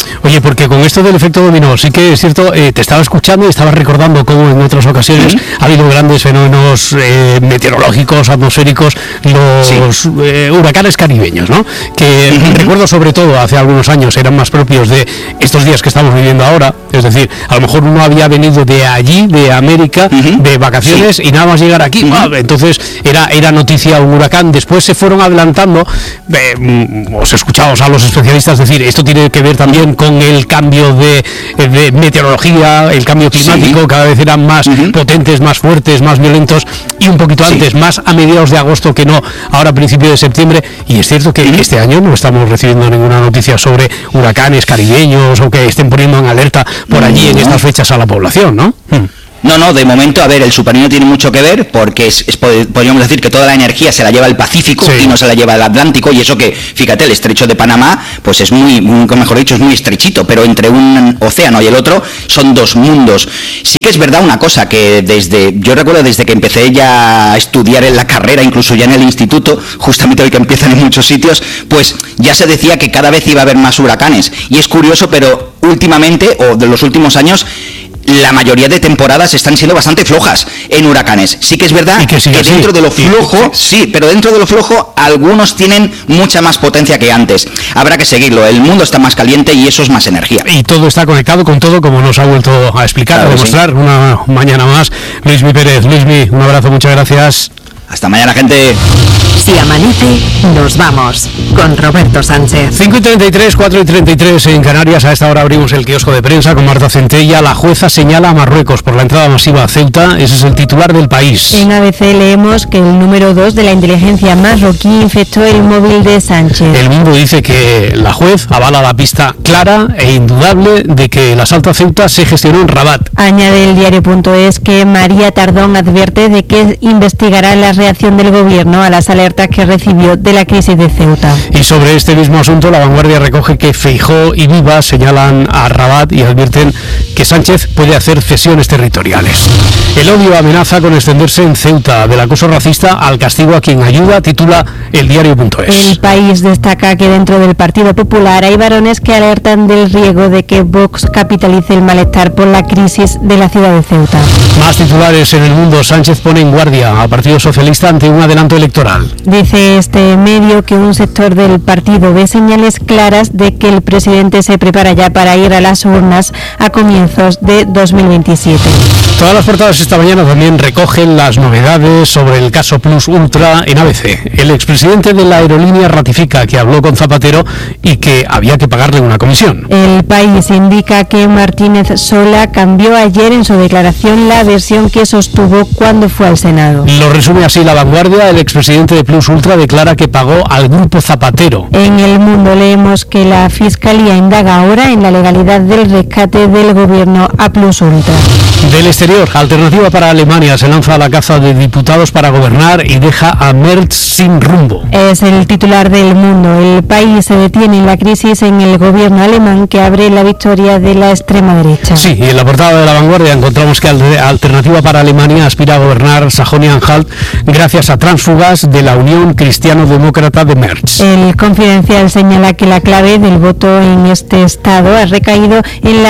[SPEAKER 5] Oye, porque con esto del efecto dominó, sí que es cierto, te estaba escuchando y estaba recordando cómo en otras ocasiones ha habido grandes fenómenos meteorológicos, atmosféricos, los huracanes caribeños, ¿no? Que recuerdo sobre todo hace algunos años eran más propios de estos días que estamos viviendo ahora, es decir, a lo mejor uno había venido de allí, de América, de vacaciones y nada más llegar aquí, entonces era noticia un huracán, después se fueron adelantando, os escuchábamos a los especialistas decir, esto tiene que ver también con el cambio de meteorología, el cambio climático, cada vez eran más potentes, más fuertes, más violentos, y un poquito antes, más a mediados de agosto que no, ahora a principios de septiembre, y es cierto que este año no estamos recibiendo ninguna noticia sobre huracanes caribeños o que estén poniendo en alerta por allí en estas fechas a la población, ¿no?
[SPEAKER 20] No, de momento, a ver, el Superniño tiene mucho que ver porque podríamos decir que toda la energía se la lleva el Pacífico y no se la lleva el Atlántico, y eso que, fíjate, el estrecho de Panamá, pues es mejor dicho, es muy estrechito, pero entre un océano y el otro son dos mundos. Sí que es verdad una cosa, que yo recuerdo desde que empecé ya a estudiar en la carrera, incluso ya en el instituto, justamente hoy que empiezan en muchos sitios, pues ya se decía que cada vez iba a haber más huracanes, y es curioso, pero últimamente, o de los últimos años, la mayoría de temporadas están siendo bastante flojas en huracanes. Sí que es verdad que dentro de lo flojo, pero dentro de lo flojo algunos tienen mucha más potencia que antes. Habrá que seguirlo, el mundo está más caliente y eso es más energía.
[SPEAKER 5] Y todo está conectado con todo, como nos ha vuelto a explicar, a demostrar una mañana más. Luismi Pérez, Luismi, un abrazo, muchas gracias.
[SPEAKER 20] Hasta mañana, gente.
[SPEAKER 4] Si amanece, nos vamos con Roberto Sánchez.
[SPEAKER 5] 5:33, 4:33 en Canarias. A esta hora abrimos el kiosco de prensa con Marta Centella. La jueza señala a Marruecos por la entrada masiva a Ceuta. Ese es el titular del País.
[SPEAKER 2] En ABC leemos que el número 2 de la inteligencia marroquí infectó el móvil de Sánchez.
[SPEAKER 5] El Mundo dice que la juez avala la pista clara e indudable de que el asalto a Ceuta se gestionó en Rabat.
[SPEAKER 2] Añade el diario.es que María Tardón advierte de que investigará la reacción del gobierno a las alertas que recibió de la crisis de Ceuta.
[SPEAKER 5] Y sobre este mismo asunto, La Vanguardia recoge que Feijóo y Viva señalan a Rabat y advierten que Sánchez puede hacer cesiones territoriales. El odio amenaza con extenderse en Ceuta, del acoso racista al castigo a quien ayuda, titula el diario.es.
[SPEAKER 2] El País destaca que dentro del Partido Popular hay varones que alertan del riesgo de que Vox capitalice el malestar por la crisis de la ciudad de Ceuta.
[SPEAKER 5] Más titulares en El Mundo. Sánchez pone en guardia al Partido Socialista ante un adelanto electoral.
[SPEAKER 2] Dice este medio que un sector del partido ve señales claras de que el presidente se prepara ya para ir a las urnas a comienzos de 2027.
[SPEAKER 5] Todas las portadas esta mañana también recogen las novedades sobre el caso Plus Ultra en ABC. El expresidente de la aerolínea ratifica que habló con Zapatero y que había que pagarle una comisión.
[SPEAKER 2] El País indica que Martínez Sola cambió ayer en su declaración la versión que sostuvo cuando fue al Senado.
[SPEAKER 5] Lo resume así La Vanguardia. El expresidente de Plus Ultra declara que pagó al grupo Zapatero.
[SPEAKER 2] En El Mundo leemos que la Fiscalía indaga ahora en la legalidad del rescate del gobierno a Plus Ultra.
[SPEAKER 5] Del exterior, Alternativa para Alemania se lanza a la caza de diputados para gobernar y deja a Merz sin rumbo.
[SPEAKER 2] Es el titular del Mundo. El País se detiene en la crisis en el gobierno alemán que abre la victoria de la extrema derecha.
[SPEAKER 5] Sí, y en la portada de La Vanguardia encontramos que Alternativa para Alemania aspira a gobernar Sajonia-Anhalt gracias a tránsfugas de la Unión Cristiano-Demócrata de Merz.
[SPEAKER 2] El Confidencial señala que la clave del voto en este estado ha recaído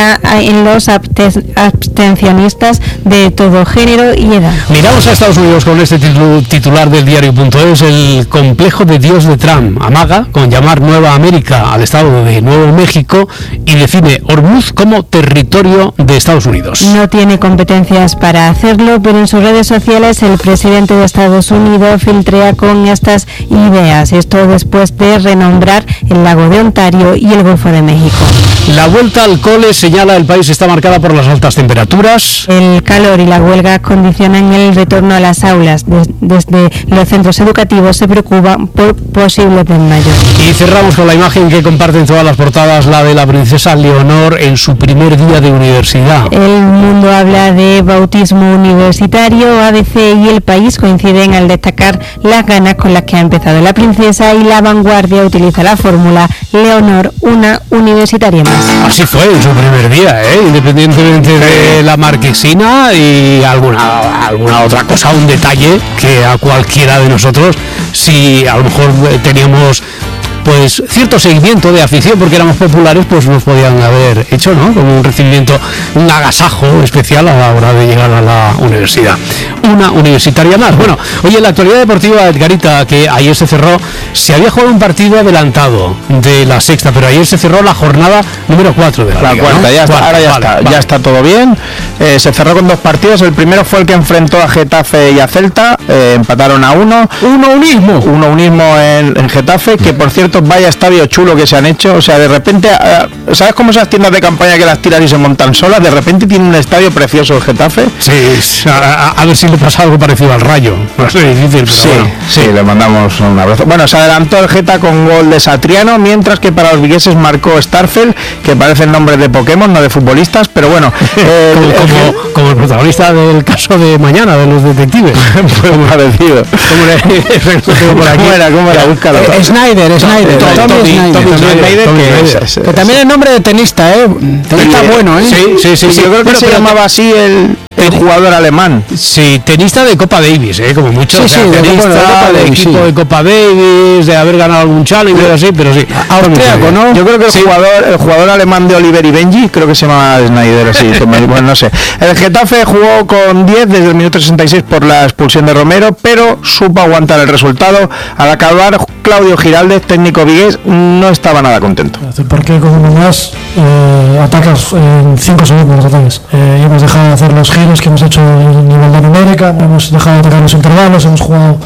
[SPEAKER 2] en los abstencionistas de todo género y edad.
[SPEAKER 5] Miramos a Estados Unidos con este titular del diario.es. El complejo de Dios de Trump amaga con llamar Nueva América al estado de Nuevo México y define Hormuz como territorio de Estados Unidos.
[SPEAKER 2] No tiene competencias para hacerlo, pero en sus redes sociales el presidente de Estados Unidos filtrea con estas ideas. Esto después de renombrar el lago de Ontario y el Golfo de México.
[SPEAKER 5] La vuelta al cole, señala El País, está marcada por las altas temperaturas.
[SPEAKER 2] El calor y la huelga condicionan el retorno a las aulas. Desde los centros educativos se preocupan por posibles desmayos.
[SPEAKER 5] Y cerramos con la imagen que comparten todas las portadas, la de la princesa Leonor en su primer día de universidad.
[SPEAKER 2] El Mundo habla de bautismo universitario. ABC y El País coinciden al destacar las ganas con las que ha empezado la princesa, y La Vanguardia utiliza la fórmula Leonor, una universitaria más.
[SPEAKER 5] Así fue en su primer día, independientemente de la marquesina y alguna otra cosa, un detalle que a cualquiera de nosotros, si a lo mejor teníamos pues cierto seguimiento de afición, porque éramos populares, pues nos podían haber hecho, ¿no? Como un recibimiento, un agasajo especial a la hora de llegar a la universidad. Una universitaria más. Bueno, oye, en la actualidad deportiva, Edgarita, que ayer se cerró, se había jugado un partido adelantado de la sexta, pero ayer se cerró la jornada número 4 de la Liga,
[SPEAKER 6] cuarta, ¿no? Ya está, ahora ya está, ya está todo bien. Se cerró con 2 partidos. El primero fue el que enfrentó a Getafe y a Celta, empataron a 1. Uno unismo en Getafe, que por cierto, vaya estadio chulo que se han hecho. O sea, de repente, ¿sabes cómo esas tiendas de campaña que las tiran y se montan solas? De repente tiene un estadio precioso el Getafe.
[SPEAKER 5] Sí, a ver si le pasa algo parecido al Rayo. No es difícil, pero
[SPEAKER 6] sí, le mandamos un abrazo. Bueno, se adelantó el Geta con gol de Satriano, mientras que para los vigueses marcó Starfel, que parece el nombre de Pokémon, no de futbolistas, pero bueno.
[SPEAKER 5] Como el protagonista del caso de mañana, de los detectives.
[SPEAKER 6] Fue parecido. ¿Cómo era? Búscalo.
[SPEAKER 13] Snyder. Que también es nombre de tenista, tenista bueno,
[SPEAKER 6] Sí, yo creo que se llamaba así el jugador alemán.
[SPEAKER 5] Sí, tenista de Copa Davis, como mucho. Tenista de equipo de Copa Davis, de haber ganado algún challenger así, pero sí.
[SPEAKER 6] Austriaco, ¿no? Yo creo que el jugador alemán de Oliver y Benji, creo que se llama Snyder, así. Bueno, no sé. El Getafe jugó con 10 desde el minuto 66 por la expulsión de Romero, pero supo aguantar el resultado. Al acabar, Claudio Giraldez, técnico vigués, no estaba nada contento.
[SPEAKER 21] Porque con uno más atacas en 5 segundos los ataques. Y hemos dejado de hacer los giros que hemos hecho en igualdad numérica, hemos dejado de atacar los intervalos, hemos jugado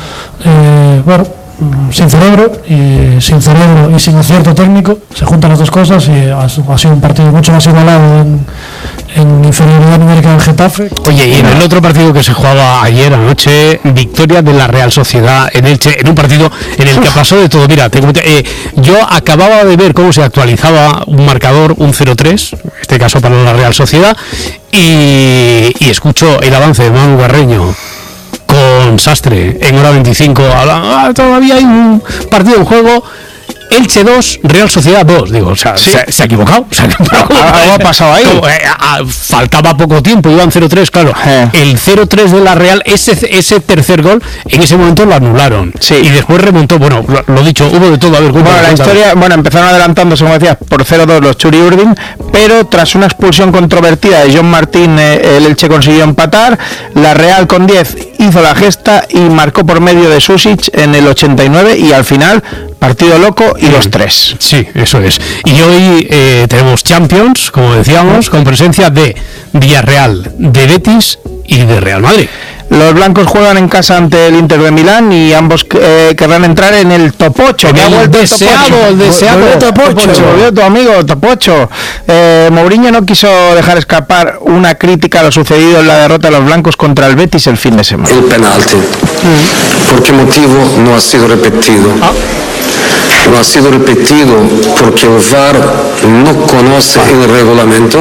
[SPEAKER 21] sin cerebro y sin acierto técnico. Se juntan las dos cosas y ha sido un partido mucho más igualado en inferioridad numérica del Getafe.
[SPEAKER 5] Oye, y en el otro partido que se jugaba ayer anoche, victoria de la Real Sociedad en Elche, en un partido en el que pasó de todo. Mira, yo acababa de ver cómo se actualizaba un marcador, un 0-3, en este caso para la Real Sociedad, y escucho el avance de Manu Carreño con Sastre en hora 25. Todavía hay un partido en juego. Elche 2, Real Sociedad 2. Digo, o sea, ¿sí? se ha equivocado.
[SPEAKER 6] Algo ha pasado ahí.
[SPEAKER 5] Faltaba poco tiempo, iban 0-3, claro. El 0-3 de la Real, ese tercer gol, en ese momento lo anularon. Sí. Y después remontó. Bueno, lo dicho, hubo de todo. A ver,
[SPEAKER 6] la historia, empezaron adelantándose, como decías, por 0-2 los Churi Urdin, pero tras una expulsión controvertida de John Martín, el Elche consiguió empatar. La Real con 10 hizo la gesta y marcó por medio de Susic en el 89 y al final partido loco y los 3.
[SPEAKER 5] Sí, eso es. Y hoy tenemos Champions, como decíamos, con presencia de Villarreal, de Betis y de Real Madrid.
[SPEAKER 6] Los blancos juegan en casa ante el Inter de Milán y ambos querrán entrar en el top 8.
[SPEAKER 5] El deseado
[SPEAKER 6] top 8. Volvió tu amigo top 8. Mourinho no quiso dejar escapar una crítica a lo sucedido en la derrota de los blancos contra el Betis el fin de semana.
[SPEAKER 22] El penalti. ¿Por qué motivo no ha sido repetido? No ha sido repetido porque el VAR no conoce el reglamento.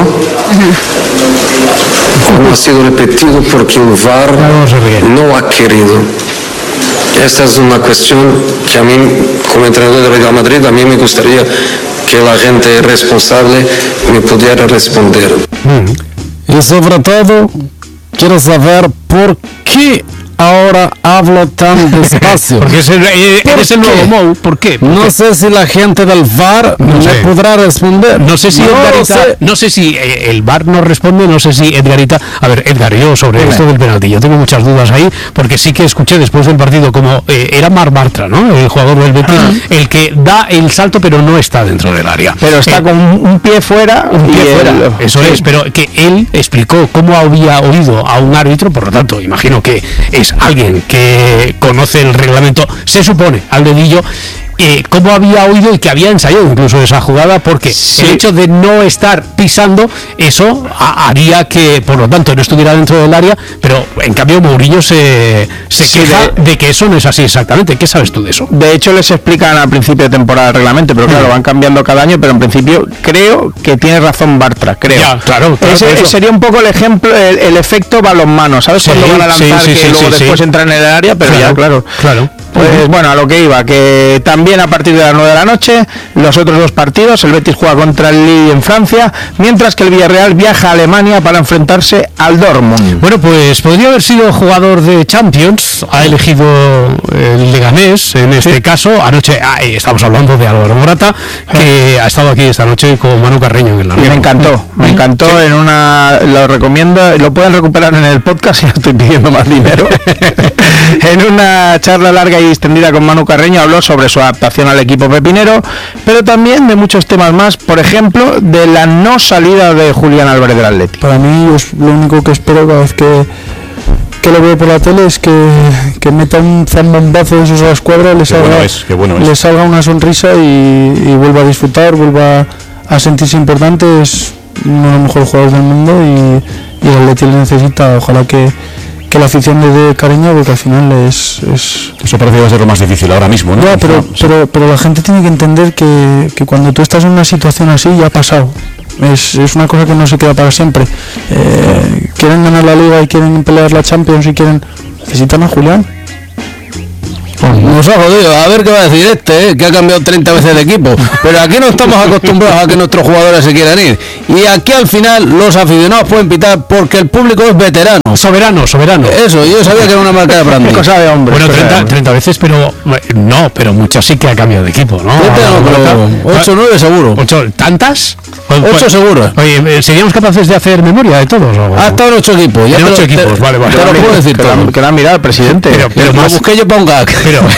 [SPEAKER 22] No ha sido repetido porque el VAR no ha querido. Esta es una cuestión que a mí, como entrenador de Real Madrid, a mí me gustaría que la gente responsable me pudiera responder.
[SPEAKER 8] Y sobre todo, quiero saber por qué ahora hablo tan despacio.
[SPEAKER 5] Porque es el nuevo Mou. ¿Por qué?
[SPEAKER 8] No sé si la gente del VAR me podrá responder.
[SPEAKER 5] No sé si no sé si el VAR nos responde, no sé si Edgarita. A ver, Edgar, yo sobre esto del penalti, yo tengo muchas dudas ahí, porque sí que escuché después del partido como era Marc Bartra, ¿no? El jugador del Betis, el que da el salto pero no está dentro del área.
[SPEAKER 6] Pero está con un pie fuera.
[SPEAKER 5] Eso es, pero que él explicó cómo había oído a un árbitro, por lo tanto, imagino que es alguien que conoce el reglamento, se supone, al dedillo, cómo había oído y que había ensayado incluso esa jugada, porque el hecho de no estar pisando eso haría que, por lo tanto, no estuviera dentro del área, pero en cambio Mourinho se queja de que eso no es así exactamente. ¿Qué sabes tú de eso?
[SPEAKER 6] De hecho, les explican al principio de temporada el reglamento, pero claro, van cambiando cada año, pero en principio creo que tiene razón Bartra, creo.
[SPEAKER 5] Ya, claro,
[SPEAKER 6] sería un poco el ejemplo, el efecto balonmano, ¿sabes? Cuando van a lanzar que luego después entran en el área, pero ya, claro. Pues bueno, a lo que iba, que también a partir de las 9 de la noche, los otros dos partidos, el Betis juega contra el Lille en Francia, mientras que el Villarreal viaja a Alemania para enfrentarse al Dortmund.
[SPEAKER 5] Bueno, pues podría haber sido jugador de Champions, ha elegido el Leganés, en este caso, anoche, estamos hablando de Álvaro Morata, que ha estado aquí esta noche con Manu Carreño en la
[SPEAKER 6] noche. Me encantó, en una, lo recomiendo, lo pueden recuperar en el podcast, ya estoy pidiendo más dinero. En una charla larga y extendida con Manu Carreño habló sobre su adaptación al equipo pepinero, pero también de muchos temas más, por ejemplo, de la no salida de Julián Álvarez del Atleti.
[SPEAKER 3] Para mí, lo único que espero cada vez que lo veo por la tele es que meta un zambombazo de esos a la escuadra, le salga una sonrisa y vuelva a disfrutar, vuelva a sentirse importante. Es uno de los mejores jugadores del mundo y el Atleti le necesita. Ojalá que la afición le dé cariño, porque al final es...
[SPEAKER 7] Eso parece que va a ser lo más difícil ahora mismo, ¿no?
[SPEAKER 3] Ya, pero la gente tiene que entender que cuando tú estás en una situación así, ya ha pasado. Es una cosa que no se queda para siempre. Quieren ganar la Liga y quieren pelear la Champions y necesitan a Julián.
[SPEAKER 13] Nos ha jodido, a ver qué va a decir que ha cambiado 30 veces de equipo, pero aquí no estamos acostumbrados a que nuestros jugadores se quieran ir, y aquí al final los aficionados pueden pitar porque el público es veterano.
[SPEAKER 5] Soberano.
[SPEAKER 13] Eso, yo sabía que era una marca de branding.
[SPEAKER 6] Cosa de hombre.
[SPEAKER 5] Bueno, 30 veces, pero muchas sí que ha cambiado de equipo, ¿no?
[SPEAKER 13] 8 o 9 seguro.
[SPEAKER 5] 8, ¿tantas?
[SPEAKER 13] 8 seguro.
[SPEAKER 5] Oye, ¿seríamos capaces de hacer memoria de todos?
[SPEAKER 13] Ha estado en 8 equipos.
[SPEAKER 5] En 8 equipos, vale.
[SPEAKER 13] Te lo puedo decir todo.
[SPEAKER 6] Que la han mirado el presidente.
[SPEAKER 5] Pero
[SPEAKER 13] más busqué yo para un gag.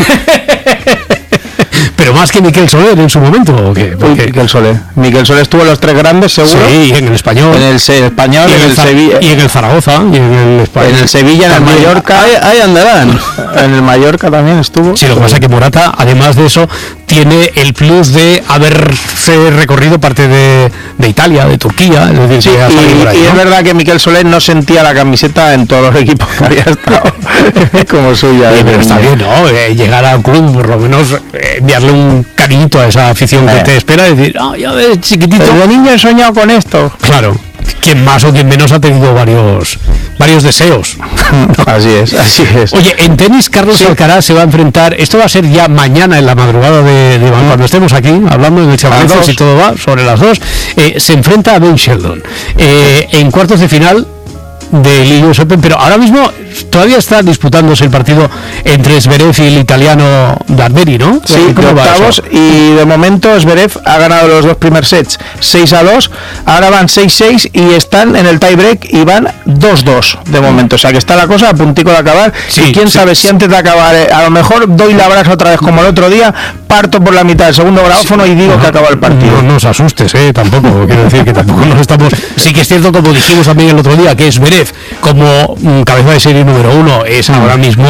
[SPEAKER 5] Pero más que Miquel Soler en su momento, ¿o qué?
[SPEAKER 6] Miquel Soler estuvo en los 3 grandes, seguro.
[SPEAKER 5] Sí, en el Español.
[SPEAKER 6] En el Español, en el Sevilla.
[SPEAKER 5] Y en el Zaragoza, y en el Español.
[SPEAKER 6] En el Sevilla, en el Mallorca.
[SPEAKER 13] Ahí andarán.
[SPEAKER 6] En el Mallorca también estuvo.
[SPEAKER 5] Sí, lo que pasa es que Morata, además de eso, tiene el plus de haberse recorrido parte de Italia, de Turquía. Es decir,
[SPEAKER 6] y es verdad que Miquel Soler no sentía la camiseta en todos los equipos que había estado como suya.
[SPEAKER 5] Pero está bien, ¿no? Llegar a un club, por lo menos enviarle un cariñito a esa afición que te espera, decir, ya ves, chiquitito.
[SPEAKER 6] De niño he soñado con esto.
[SPEAKER 5] Claro. Quien más o quien menos ha tenido varios deseos.
[SPEAKER 6] Así es.
[SPEAKER 5] Oye, en tenis, Carlos Alcaraz se va a enfrentar, esto va a ser ya mañana en la madrugada de cuando estemos aquí, hablando en el Chavalito, si todo va, sobre las 2, se enfrenta a Ben Sheldon en cuartos de final del US Open, pero ahora mismo todavía está disputándose el partido entre Zverev y el italiano Darderi, ¿no?
[SPEAKER 6] Sí, de octavos, y de momento Zverev ha ganado los 2 primeros sets 6-2, ahora van 6-6 y están en el tiebreak y van 2-2 de momento, o sea que está la cosa a puntico de acabar. Y quién sabe si antes de acabar, a lo mejor doy la brasa otra vez como el otro día, parto por la mitad del segundo grabófono y digo que acaba el partido.
[SPEAKER 5] No os asustes, tampoco, quiero decir que tampoco nos estamos... Sí que es cierto, como dijimos también el otro día, que Zverev como cabeza de serie número 1 es ahora mismo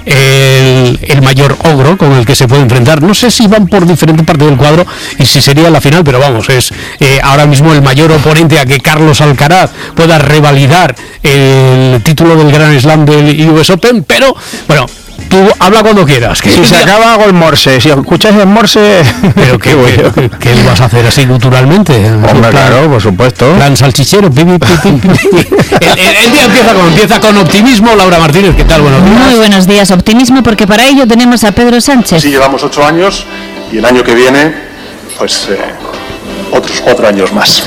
[SPEAKER 5] el mayor ogro con el que se puede enfrentar. No sé si van por diferente parte del cuadro y si sería la final, pero vamos, es ahora mismo el mayor oponente a que Carlos Alcaraz pueda revalidar el título del Grand Slam del US Open, pero bueno, tú habla cuando quieras.
[SPEAKER 6] Que si se acaba hago el morse, si escucháis el morse...
[SPEAKER 5] Pero ¿qué vas a hacer así naturalmente?
[SPEAKER 6] Hombre, claro, por supuesto.
[SPEAKER 5] Plan salchichero. El día empieza con optimismo. Laura Martínez, ¿qué tal? Buenos días.
[SPEAKER 2] Muy buenos días, optimismo, porque para ello tenemos a Pedro Sánchez.
[SPEAKER 23] Sí, llevamos 8 años y el año que viene, pues otros 4 años más.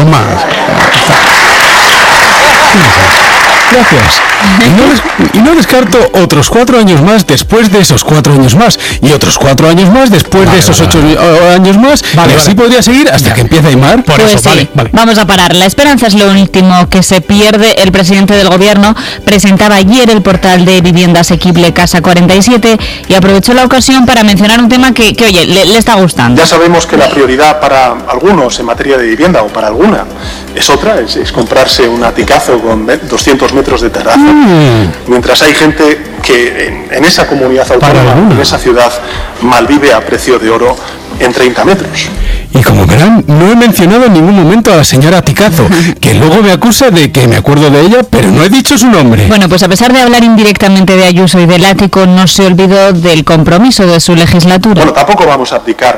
[SPEAKER 7] Gracias. Y no descarto otros 4 años más después de esos 4 años más. Y otros 4 años más después de esos 8 años más. Y así podría seguir hasta que empiece Aymar.
[SPEAKER 2] Por eso, sí. Vamos a parar. La esperanza es lo último que se pierde. El presidente del gobierno presentaba ayer el portal de vivienda asequible Casa 47 y aprovechó la ocasión para mencionar un tema que oye, le está gustando.
[SPEAKER 23] Ya sabemos que la prioridad para algunos en materia de vivienda, o para alguna, es otra, es comprarse un aticazo con 200 metros de terraza. Mientras hay gente que en esa comunidad autónoma, en esa ciudad, malvive a precio de oro en 30 metros.
[SPEAKER 7] Y como verán, no he mencionado en ningún momento a la señora Ticazo, que luego me acusa de que me acuerdo de ella, pero no he dicho su nombre.
[SPEAKER 2] Bueno, pues a pesar de hablar indirectamente de Ayuso y del ático, no se olvidó del compromiso de su legislatura.
[SPEAKER 23] Bueno, tampoco vamos a abdicar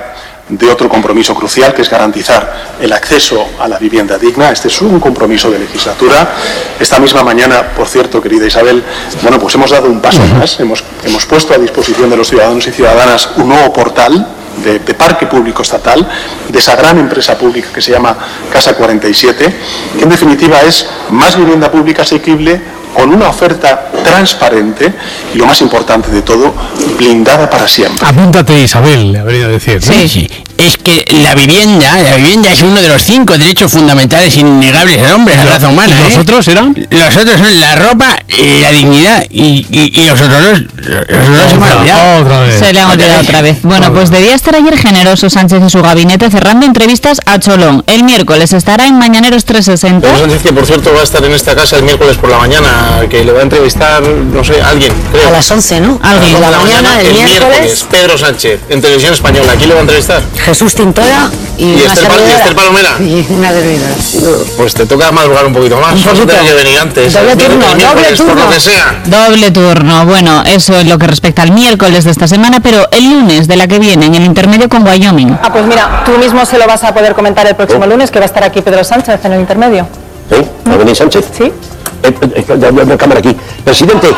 [SPEAKER 23] de otro compromiso crucial, que es garantizar el acceso a la vivienda digna. Este es un compromiso de legislatura. Esta misma mañana, por cierto, querida Isabel, bueno, pues hemos dado un paso más. Hemos puesto a disposición de los ciudadanos y ciudadanas un nuevo portal de parque público estatal, de esa gran empresa pública que se llama Casa 47, que en definitiva es más vivienda pública asequible, con una oferta transparente y, lo más importante de todo, blindada para siempre.
[SPEAKER 5] Apúntate, Isabel, le habría de decir.
[SPEAKER 13] Sí. Es que la vivienda es uno de los 5 derechos fundamentales innegables del hombre, de la raza humana.
[SPEAKER 5] ¿Y los otros eran?
[SPEAKER 13] Los otros son la ropa, la dignidad y los otros se me han olvidado.
[SPEAKER 5] Otra vez.
[SPEAKER 2] Se le han olvidado otra vez. Bueno, pues debía estar ayer generoso Sánchez y su gabinete cerrando entrevistas a Cholón. El miércoles estará en Mañaneros 360.
[SPEAKER 6] Pedro Sánchez, que por cierto va a estar en esta casa el miércoles por la mañana, que le va a entrevistar, no sé, alguien, creo.
[SPEAKER 10] A las 11, ¿no?
[SPEAKER 2] Alguien.
[SPEAKER 10] A la mañana, el miércoles.
[SPEAKER 6] Pedro Sánchez, en Televisión Española. ¿Quién le va a entrevistar?
[SPEAKER 10] Jesús Tintora y
[SPEAKER 6] Esther Palomera.
[SPEAKER 10] Y una servidora.
[SPEAKER 6] Pues te toca madrugar un poquito más.
[SPEAKER 10] Un poquito.
[SPEAKER 6] Vas a tener que venir antes.
[SPEAKER 10] Doble turno.
[SPEAKER 6] Por lo que sea.
[SPEAKER 2] Doble turno. Bueno, eso es lo que respecta al miércoles de esta semana, pero el lunes de la que viene, en el intermedio con Wyoming.
[SPEAKER 16] Ah, pues mira, tú mismo se lo vas a poder comentar el próximo lunes, que va a estar aquí Pedro Sánchez en el intermedio.
[SPEAKER 11] ¿Va a venir Sánchez?
[SPEAKER 16] Sí.
[SPEAKER 11] La cámara aquí. Presidente,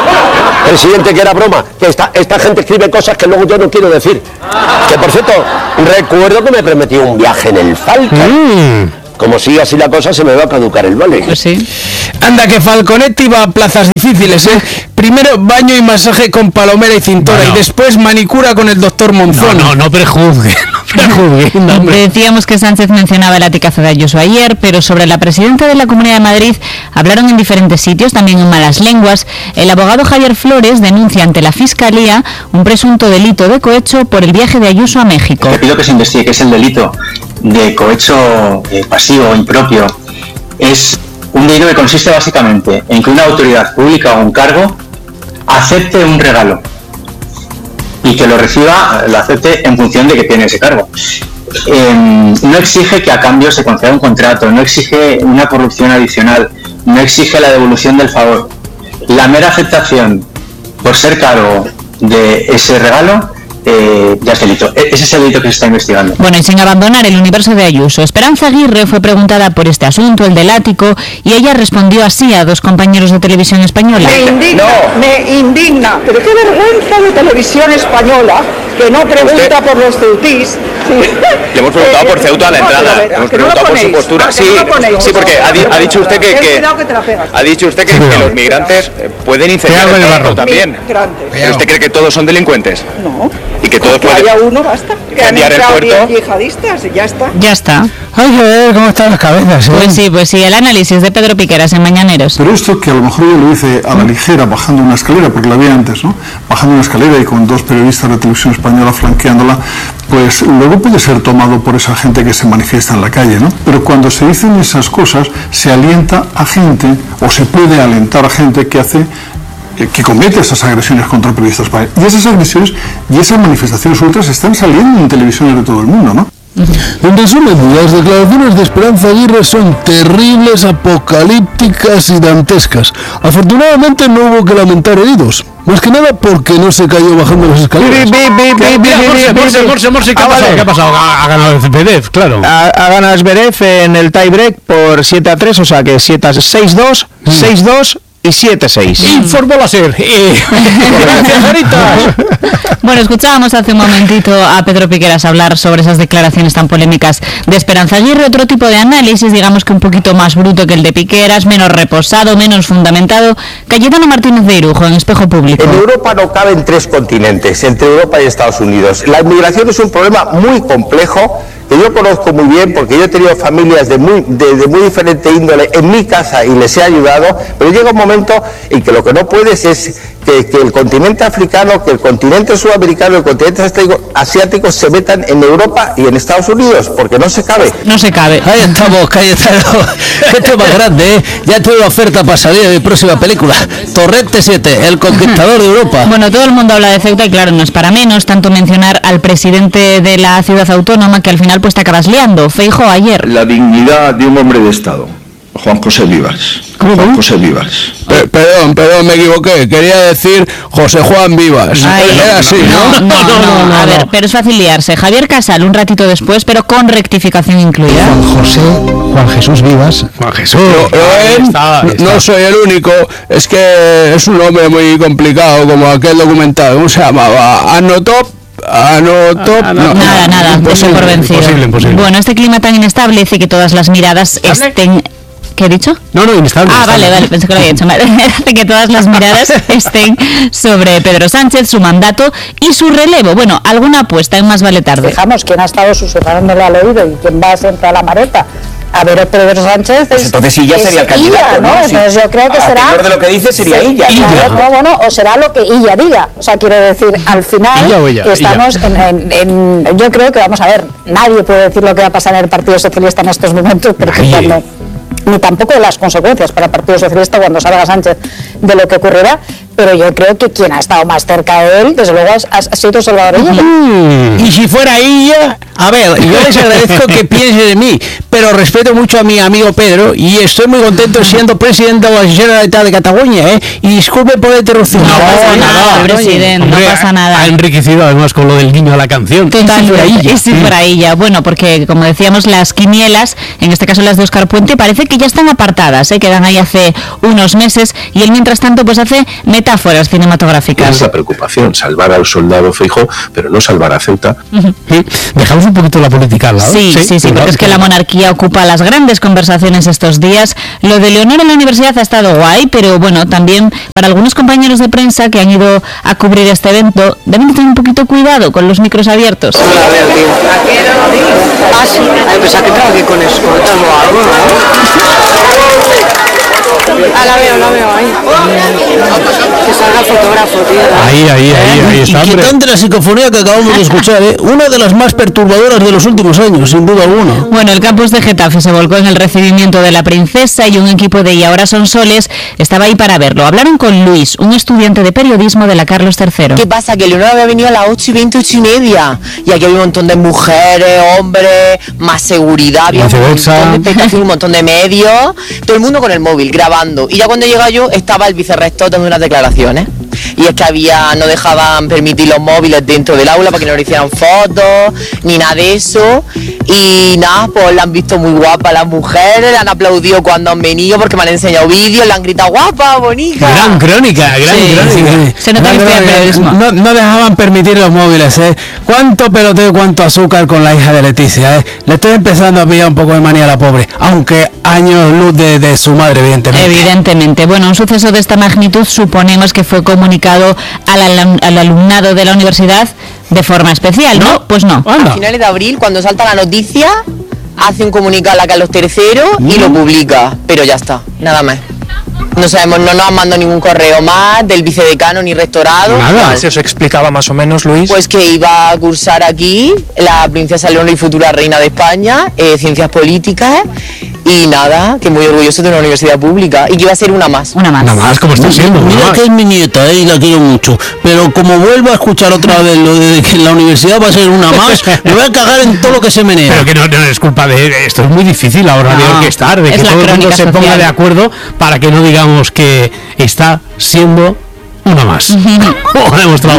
[SPEAKER 11] que era broma, que esta gente escribe cosas que luego yo no quiero decir. Que por cierto, recuerdo que me prometió un viaje en el Falcon. Como sigue así la cosa, se me va a caducar el vale.
[SPEAKER 2] Pues sí.
[SPEAKER 13] Anda, que Falconetti va a plazas difíciles, ¿eh? Primero baño y masaje con Palomera y Cintora, bueno, y después manicura con el doctor Monzón.
[SPEAKER 5] No prejuzgue.
[SPEAKER 2] Decíamos que Sánchez mencionaba el latigazo de Ayuso ayer, pero sobre la presidenta de la Comunidad de Madrid hablaron en diferentes sitios, también en malas lenguas. El abogado Javier Flores denuncia ante la Fiscalía un presunto delito de cohecho por el viaje de Ayuso a México.
[SPEAKER 14] Le pido que se investigue qué es el delito de cohecho pasivo o impropio. Es un delito que consiste básicamente en que una autoridad pública o un cargo acepte un regalo y que lo acepte en función de que tiene ese cargo. No exige que a cambio se conceda un contrato, no exige una corrupción adicional, no exige la devolución del favor. La mera aceptación por ser cargo de ese regalo ya es delito. Ese es el delito que se está investigando.
[SPEAKER 2] Bueno, y sin abandonar el universo de Ayuso, Esperanza Aguirre fue preguntada por este asunto, el del ático, y ella respondió así a dos compañeros de Televisión Española.
[SPEAKER 24] Me indigna, pero qué vergüenza de Televisión Española que no pregunta por los ceutís.
[SPEAKER 6] Le hemos preguntado por Ceuta a la entrada. Hemos preguntado por su postura. Sí, porque ha dicho usted que los migrantes pueden incidir el barro también. ¿Pero usted cree que todos son delincuentes?
[SPEAKER 24] No.
[SPEAKER 6] Y que todos
[SPEAKER 24] pueden. Haya uno, basta. Que han entrado 10 yihadistas, ya está.
[SPEAKER 2] Ya está.
[SPEAKER 3] Hay que ver cómo están las cabezas.
[SPEAKER 2] Pues sí, el análisis de Pedro Piqueras en Mañaneros.
[SPEAKER 25] Pero esto que a lo mejor yo lo hice a la ligera, bajando una escalera, porque la vi antes, ¿no? Bajando una escalera y con dos periodistas de Televisión Española flanqueándola, pues luego puede ser tomado por esa gente que se manifiesta en la calle, ¿no? Pero cuando se dicen esas cosas, se alienta a gente, o se puede alentar a gente que comete esas agresiones contra periodistas. Y esas agresiones y esas manifestaciones ultras están saliendo en televisiones de todo el mundo, ¿no?
[SPEAKER 8] En resumen, las declaraciones de Esperanza Aguirre son terribles, apocalípticas y dantescas. Afortunadamente no hubo que lamentar heridos. Más que nada porque no se cayó bajando las escaleras.
[SPEAKER 5] Morse, ¿qué ha pasado? Ha ganado Zverev, claro.
[SPEAKER 6] Ha ganado Zverev en el tiebreak por 7-3, o sea que 7-6-2, 6-2 y 7-6.
[SPEAKER 5] Informó la SER. Gracias, Jaritas.
[SPEAKER 2] Bueno, escuchábamos hace un momentito a Pedro Piqueras hablar sobre esas declaraciones tan polémicas de Esperanza Aguirre, otro tipo de análisis, digamos que un poquito más bruto que el de Piqueras, menos reposado, menos fundamentado. Cayetano Martínez de Irujo, en Espejo Público.
[SPEAKER 26] En Europa no caben 3 continentes, entre Europa y Estados Unidos. La inmigración es un problema muy complejo, que yo conozco muy bien porque yo he tenido familias de muy diferente índole en mi casa y les he ayudado, pero llega un momento en que lo que no puedes es que el continente africano, que el continente sudamericano, el continente asiático se metan en Europa y en Estados Unidos, porque no se cabe.
[SPEAKER 2] No se cabe.
[SPEAKER 8] Ahí estamos, Cayetano. Qué tema grande, ¿eh? Ya tuve la oferta para salir de mi próxima película, Torrente 7, el conquistador de Europa.
[SPEAKER 2] Bueno, todo el mundo habla de Ceuta y claro, no es para menos tanto mencionar al presidente de la ciudad autónoma que al final pues te acabas liando. Feijóo ayer.
[SPEAKER 27] La dignidad de un hombre de Estado
[SPEAKER 26] Juan José Vivas.
[SPEAKER 5] ¿Cómo?
[SPEAKER 26] Juan José Vivas.
[SPEAKER 13] Perdón, me equivoqué. Quería decir José Juan Vivas. Era así, ¿no?
[SPEAKER 2] No, a ver, pero es facil liarse. Javier Casal un ratito después, pero con rectificación incluida.
[SPEAKER 1] Juan Jesús Vivas.
[SPEAKER 5] Juan Jesús.
[SPEAKER 13] No soy el único. Es que es un nombre muy complicado, como aquel documental. ¿Cómo se llamaba? Anotop.
[SPEAKER 2] Nada,
[SPEAKER 5] Imposible,
[SPEAKER 2] por vencido.
[SPEAKER 5] Imposible.
[SPEAKER 2] Bueno, este clima tan inestable hace que todas las miradas estén... ¿Qué he dicho?
[SPEAKER 5] No, inestable.
[SPEAKER 2] Vale, pensé que lo había hecho mal. Hace que todas las miradas estén sobre Pedro Sánchez, su mandato y su relevo. Bueno, alguna apuesta en Más vale tarde.
[SPEAKER 24] Fijamos quién ha estado susurrándole al oído y quién va siempre a la maleta. A ver, Pedro Sánchez
[SPEAKER 20] pues entonces Illa sería el candidato,
[SPEAKER 24] ¿no? Entonces yo creo que será...
[SPEAKER 20] A de lo que dice sería Illa.
[SPEAKER 24] O será lo que Illa diga. O sea, quiero decir, al final estamos en... Yo creo que, vamos a ver, nadie puede decir lo que va a pasar en el Partido Socialista en estos momentos, porque ni tampoco las consecuencias para el Partido Socialista cuando salga Sánchez de lo que ocurrirá, pero yo creo que quien ha estado más cerca de él, desde luego, ha sido Salvador Illa.
[SPEAKER 13] Y si fuera ella, a ver, yo les agradezco que piensen en mí, pero respeto mucho a mi amigo Pedro y estoy muy contento siendo presidente de la Generalitat de Cataluña, y disculpe por la interrupción.
[SPEAKER 2] No pasa nada, presidente, no pasa nada.
[SPEAKER 5] Ha enriquecido además con lo del guiño a la canción.
[SPEAKER 2] Totalmente, sí, fuera ella. Bueno, porque como decíamos, las quinielas, en este caso las de Óscar Puente, parece que ya están apartadas, quedan ahí hace unos meses y él mientras tanto pues hace metáforas cinematográficas.
[SPEAKER 9] Esa es la preocupación, salvar al soldado Feijóo, pero no salvar a Ceuta.
[SPEAKER 5] Dejamos un poquito la política al lado.
[SPEAKER 2] Sí, porque es que la monarquía ocupa las grandes conversaciones estos días. Lo de Leonor en la universidad ha estado guay, pero bueno, también para algunos compañeros de prensa que han ido a cubrir este evento, deben tener un poquito cuidado con los micros abiertos.
[SPEAKER 10] Pensaba que trabajé con eso, o algo, la veo ahí. Que salga el fotógrafo, tío.
[SPEAKER 5] Ahí está.
[SPEAKER 13] Y quitante la psicofonía que acabamos de escuchar, una de las más perturbadoras de los últimos años, sin duda alguna.
[SPEAKER 2] Bueno, el campus de Getafe se volcó en el recibimiento de la princesa y un equipo de Y ahora son soles estaba ahí para verlo. Hablaron con Luis, un estudiante de periodismo de la Carlos III.
[SPEAKER 10] ¿Qué pasa? Que Leonor había venido a las 8:20, 8:30. Y aquí había un montón de mujeres, hombres, más seguridad, había un montón de espectáculos, un montón de medios. Todo el mundo con el móvil, grabando. Y ya cuando llega yo, estaba el vicerrector dando unas declaraciones. Y es que no dejaban permitir los móviles dentro del aula para que no le hicieran fotos, ni nada de eso. Y nada, pues la han visto muy guapa las mujeres, le han aplaudido cuando han venido porque me han enseñado vídeos, le han gritado guapa, bonita.
[SPEAKER 5] Gran crónica.
[SPEAKER 2] Se nota que periodismo.
[SPEAKER 13] No dejaban permitir los móviles, Cuánto peloteo, cuánto azúcar con la hija de Leticia, Le estoy empezando a pillar un poco de manía a la pobre, aunque años luz de su madre,
[SPEAKER 2] Evidentemente. Bueno, un suceso de esta magnitud suponemos que fue comunicado al alumnado de la universidad de forma especial, ¿no? Pues no.
[SPEAKER 10] A finales de abril, cuando salta la noticia, hace un comunicado a Carlos III y lo publica, pero ya está, nada más. No sabemos, no nos han mandado ningún correo más del vicedecano ni rectorado.
[SPEAKER 12] Nada. ¿Se os explicaba más o menos, Luis?
[SPEAKER 10] Pues que iba a cursar aquí la princesa Leonor y futura reina de España, ciencias políticas, y nada, que muy orgulloso de una universidad pública y que iba a ser una más.
[SPEAKER 2] Una
[SPEAKER 5] más, como está siendo.
[SPEAKER 13] Mira que es mi nieta, y la quiero mucho, pero como vuelvo a escuchar otra vez lo de que la universidad va a ser una más, me voy a cagar en todo lo que se menea.
[SPEAKER 5] Pero que no es culpa de esto, es muy difícil ahora de orquestar, de que todo el mundo se ponga de acuerdo para que no digamos que está siendo una más. No demostrado.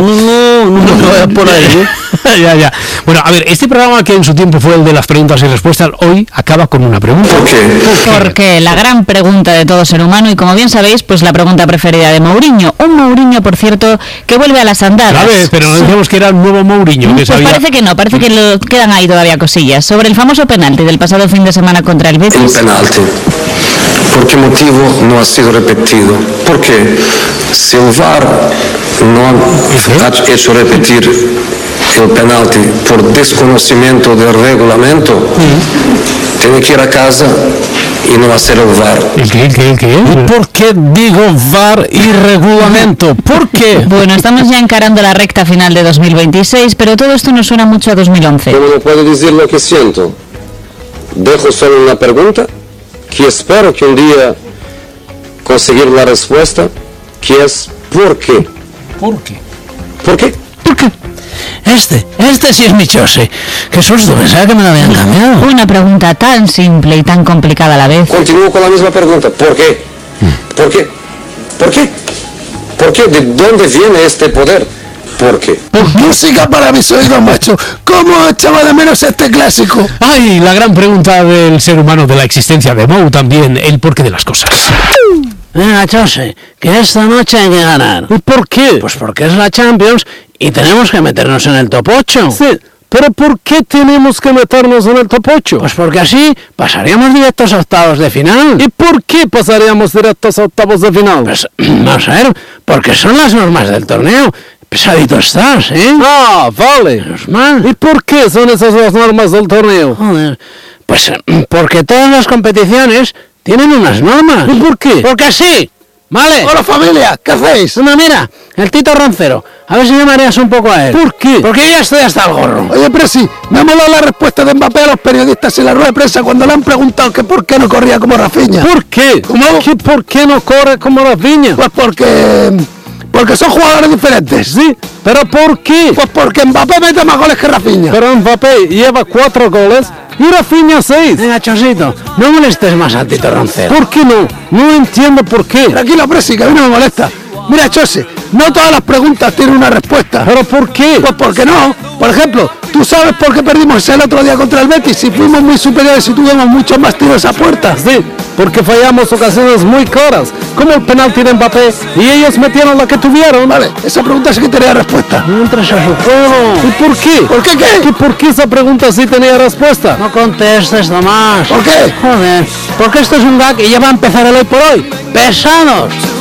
[SPEAKER 13] No vayas por ahí.
[SPEAKER 5] Ya. Bueno, a ver, este programa que en su tiempo fue el de las preguntas y respuestas, hoy acaba con una pregunta.
[SPEAKER 9] ¿Por qué?
[SPEAKER 2] Porque la gran pregunta de todo ser humano, y como bien sabéis, pues la pregunta preferida de Mourinho. Un Mourinho, por cierto, que vuelve a las andadas.
[SPEAKER 5] Claro, pero no decíamos que era el nuevo Mourinho.
[SPEAKER 2] Pues parece que no, parece que quedan ahí todavía cosillas. Sobre el famoso penalti del pasado fin de semana contra el Betis.
[SPEAKER 22] El penalti. ¿Por qué motivo no ha sido repetido? Porque si el VAR no ha hecho repetir el penalti por desconocimiento del reglamento, tiene que ir a casa y no hacer el VAR.
[SPEAKER 5] ¿El qué?
[SPEAKER 13] ¿Y por qué digo VAR y reglamento? ¿Por qué?
[SPEAKER 2] Bueno, estamos ya encarando la recta final de 2026, pero todo esto nos suena mucho a 2011.
[SPEAKER 22] ¿Cómo no puedo decir lo que siento? Dejo solo una pregunta que espero que un día conseguir la respuesta, que es ¿por qué?
[SPEAKER 13] ¿Por qué?
[SPEAKER 22] ¿Por qué?
[SPEAKER 8] Este sí es mi Chose. Qué susto, pensaba que me lo habían cambiado.
[SPEAKER 2] Una pregunta tan simple y tan complicada a la vez.
[SPEAKER 22] Continúo con la misma pregunta. ¿Por qué? ¿Por qué? ¿Por qué? ¿Por qué? ¿De dónde viene este poder? ¿Por qué?
[SPEAKER 8] Música para mis oídos, macho. ¿Cómo echaba de menos este clásico?
[SPEAKER 5] Ay, la gran pregunta del ser humano, de la existencia de Mou también, el porqué de las cosas.
[SPEAKER 8] Venga, Chose, que esta noche hay que ganar.
[SPEAKER 5] ¿Y por qué?
[SPEAKER 8] Pues porque es la Champions y tenemos que meternos en el top 8.
[SPEAKER 5] Sí, pero ¿por qué tenemos que meternos en el top 8?
[SPEAKER 8] Pues porque así pasaríamos directos a octavos de final.
[SPEAKER 5] ¿Y por qué pasaríamos directos a octavos de final?
[SPEAKER 8] Pues, vamos a ver, porque son las normas del torneo. Pesadito estás, ¿eh?
[SPEAKER 5] Ah, vale.
[SPEAKER 8] Menos mal.
[SPEAKER 5] ¿Y por qué son esas las normas del torneo?
[SPEAKER 8] Joder, pues porque todas las competiciones tienen unas normas.
[SPEAKER 5] ¿Y por qué?
[SPEAKER 8] Porque sí. ¿Vale?
[SPEAKER 5] Hola, familia, ¿qué hacéis?
[SPEAKER 8] No, mira, el Tito Roncero. A ver si me mareas un poco a él.
[SPEAKER 5] ¿Por qué?
[SPEAKER 8] Porque yo ya estoy hasta el gorro.
[SPEAKER 5] Oye, Presi, me ha molado la respuesta de Mbappé a los periodistas en la rueda de prensa cuando le han preguntado que por qué no corría como Rafinha. ¿Por qué? ¿Cómo? ¿Por qué no corre como Rafinha? Pues porque son jugadores diferentes, ¿sí? ¿Pero por qué? Pues porque Mbappé mete más goles que Rafinha. Pero Mbappé lleva 4 goles y Rafinha 6.
[SPEAKER 8] Venga, Chosito, no molestes más al Tito Roncero.
[SPEAKER 5] ¿Por qué no? No entiendo por qué.
[SPEAKER 8] Tranquilo, Presi, que a mí no me molesta. Mira, Chose, no todas las preguntas tienen una respuesta.
[SPEAKER 5] ¿Pero por qué?
[SPEAKER 8] Pues porque no. Por ejemplo, ¿tú sabes por qué perdimos el otro día contra el Betis? Si fuimos muy superiores y tuvimos muchos más tiros a puerta.
[SPEAKER 5] Sí, porque fallamos ocasiones muy claras, como el penalti de Mbappé, y ellos metieron la que tuvieron.
[SPEAKER 8] Vale, esa pregunta sí que tenía respuesta.
[SPEAKER 5] No entres a su juego. ¿Y por qué?
[SPEAKER 8] ¿Por qué qué?
[SPEAKER 5] ¿Y por qué esa pregunta sí tenía respuesta?
[SPEAKER 8] No contestes, Tomás.
[SPEAKER 5] ¿Por qué?
[SPEAKER 8] Joder, porque esto es un gag y ya va a empezar el hoy por hoy. ¡Pesados!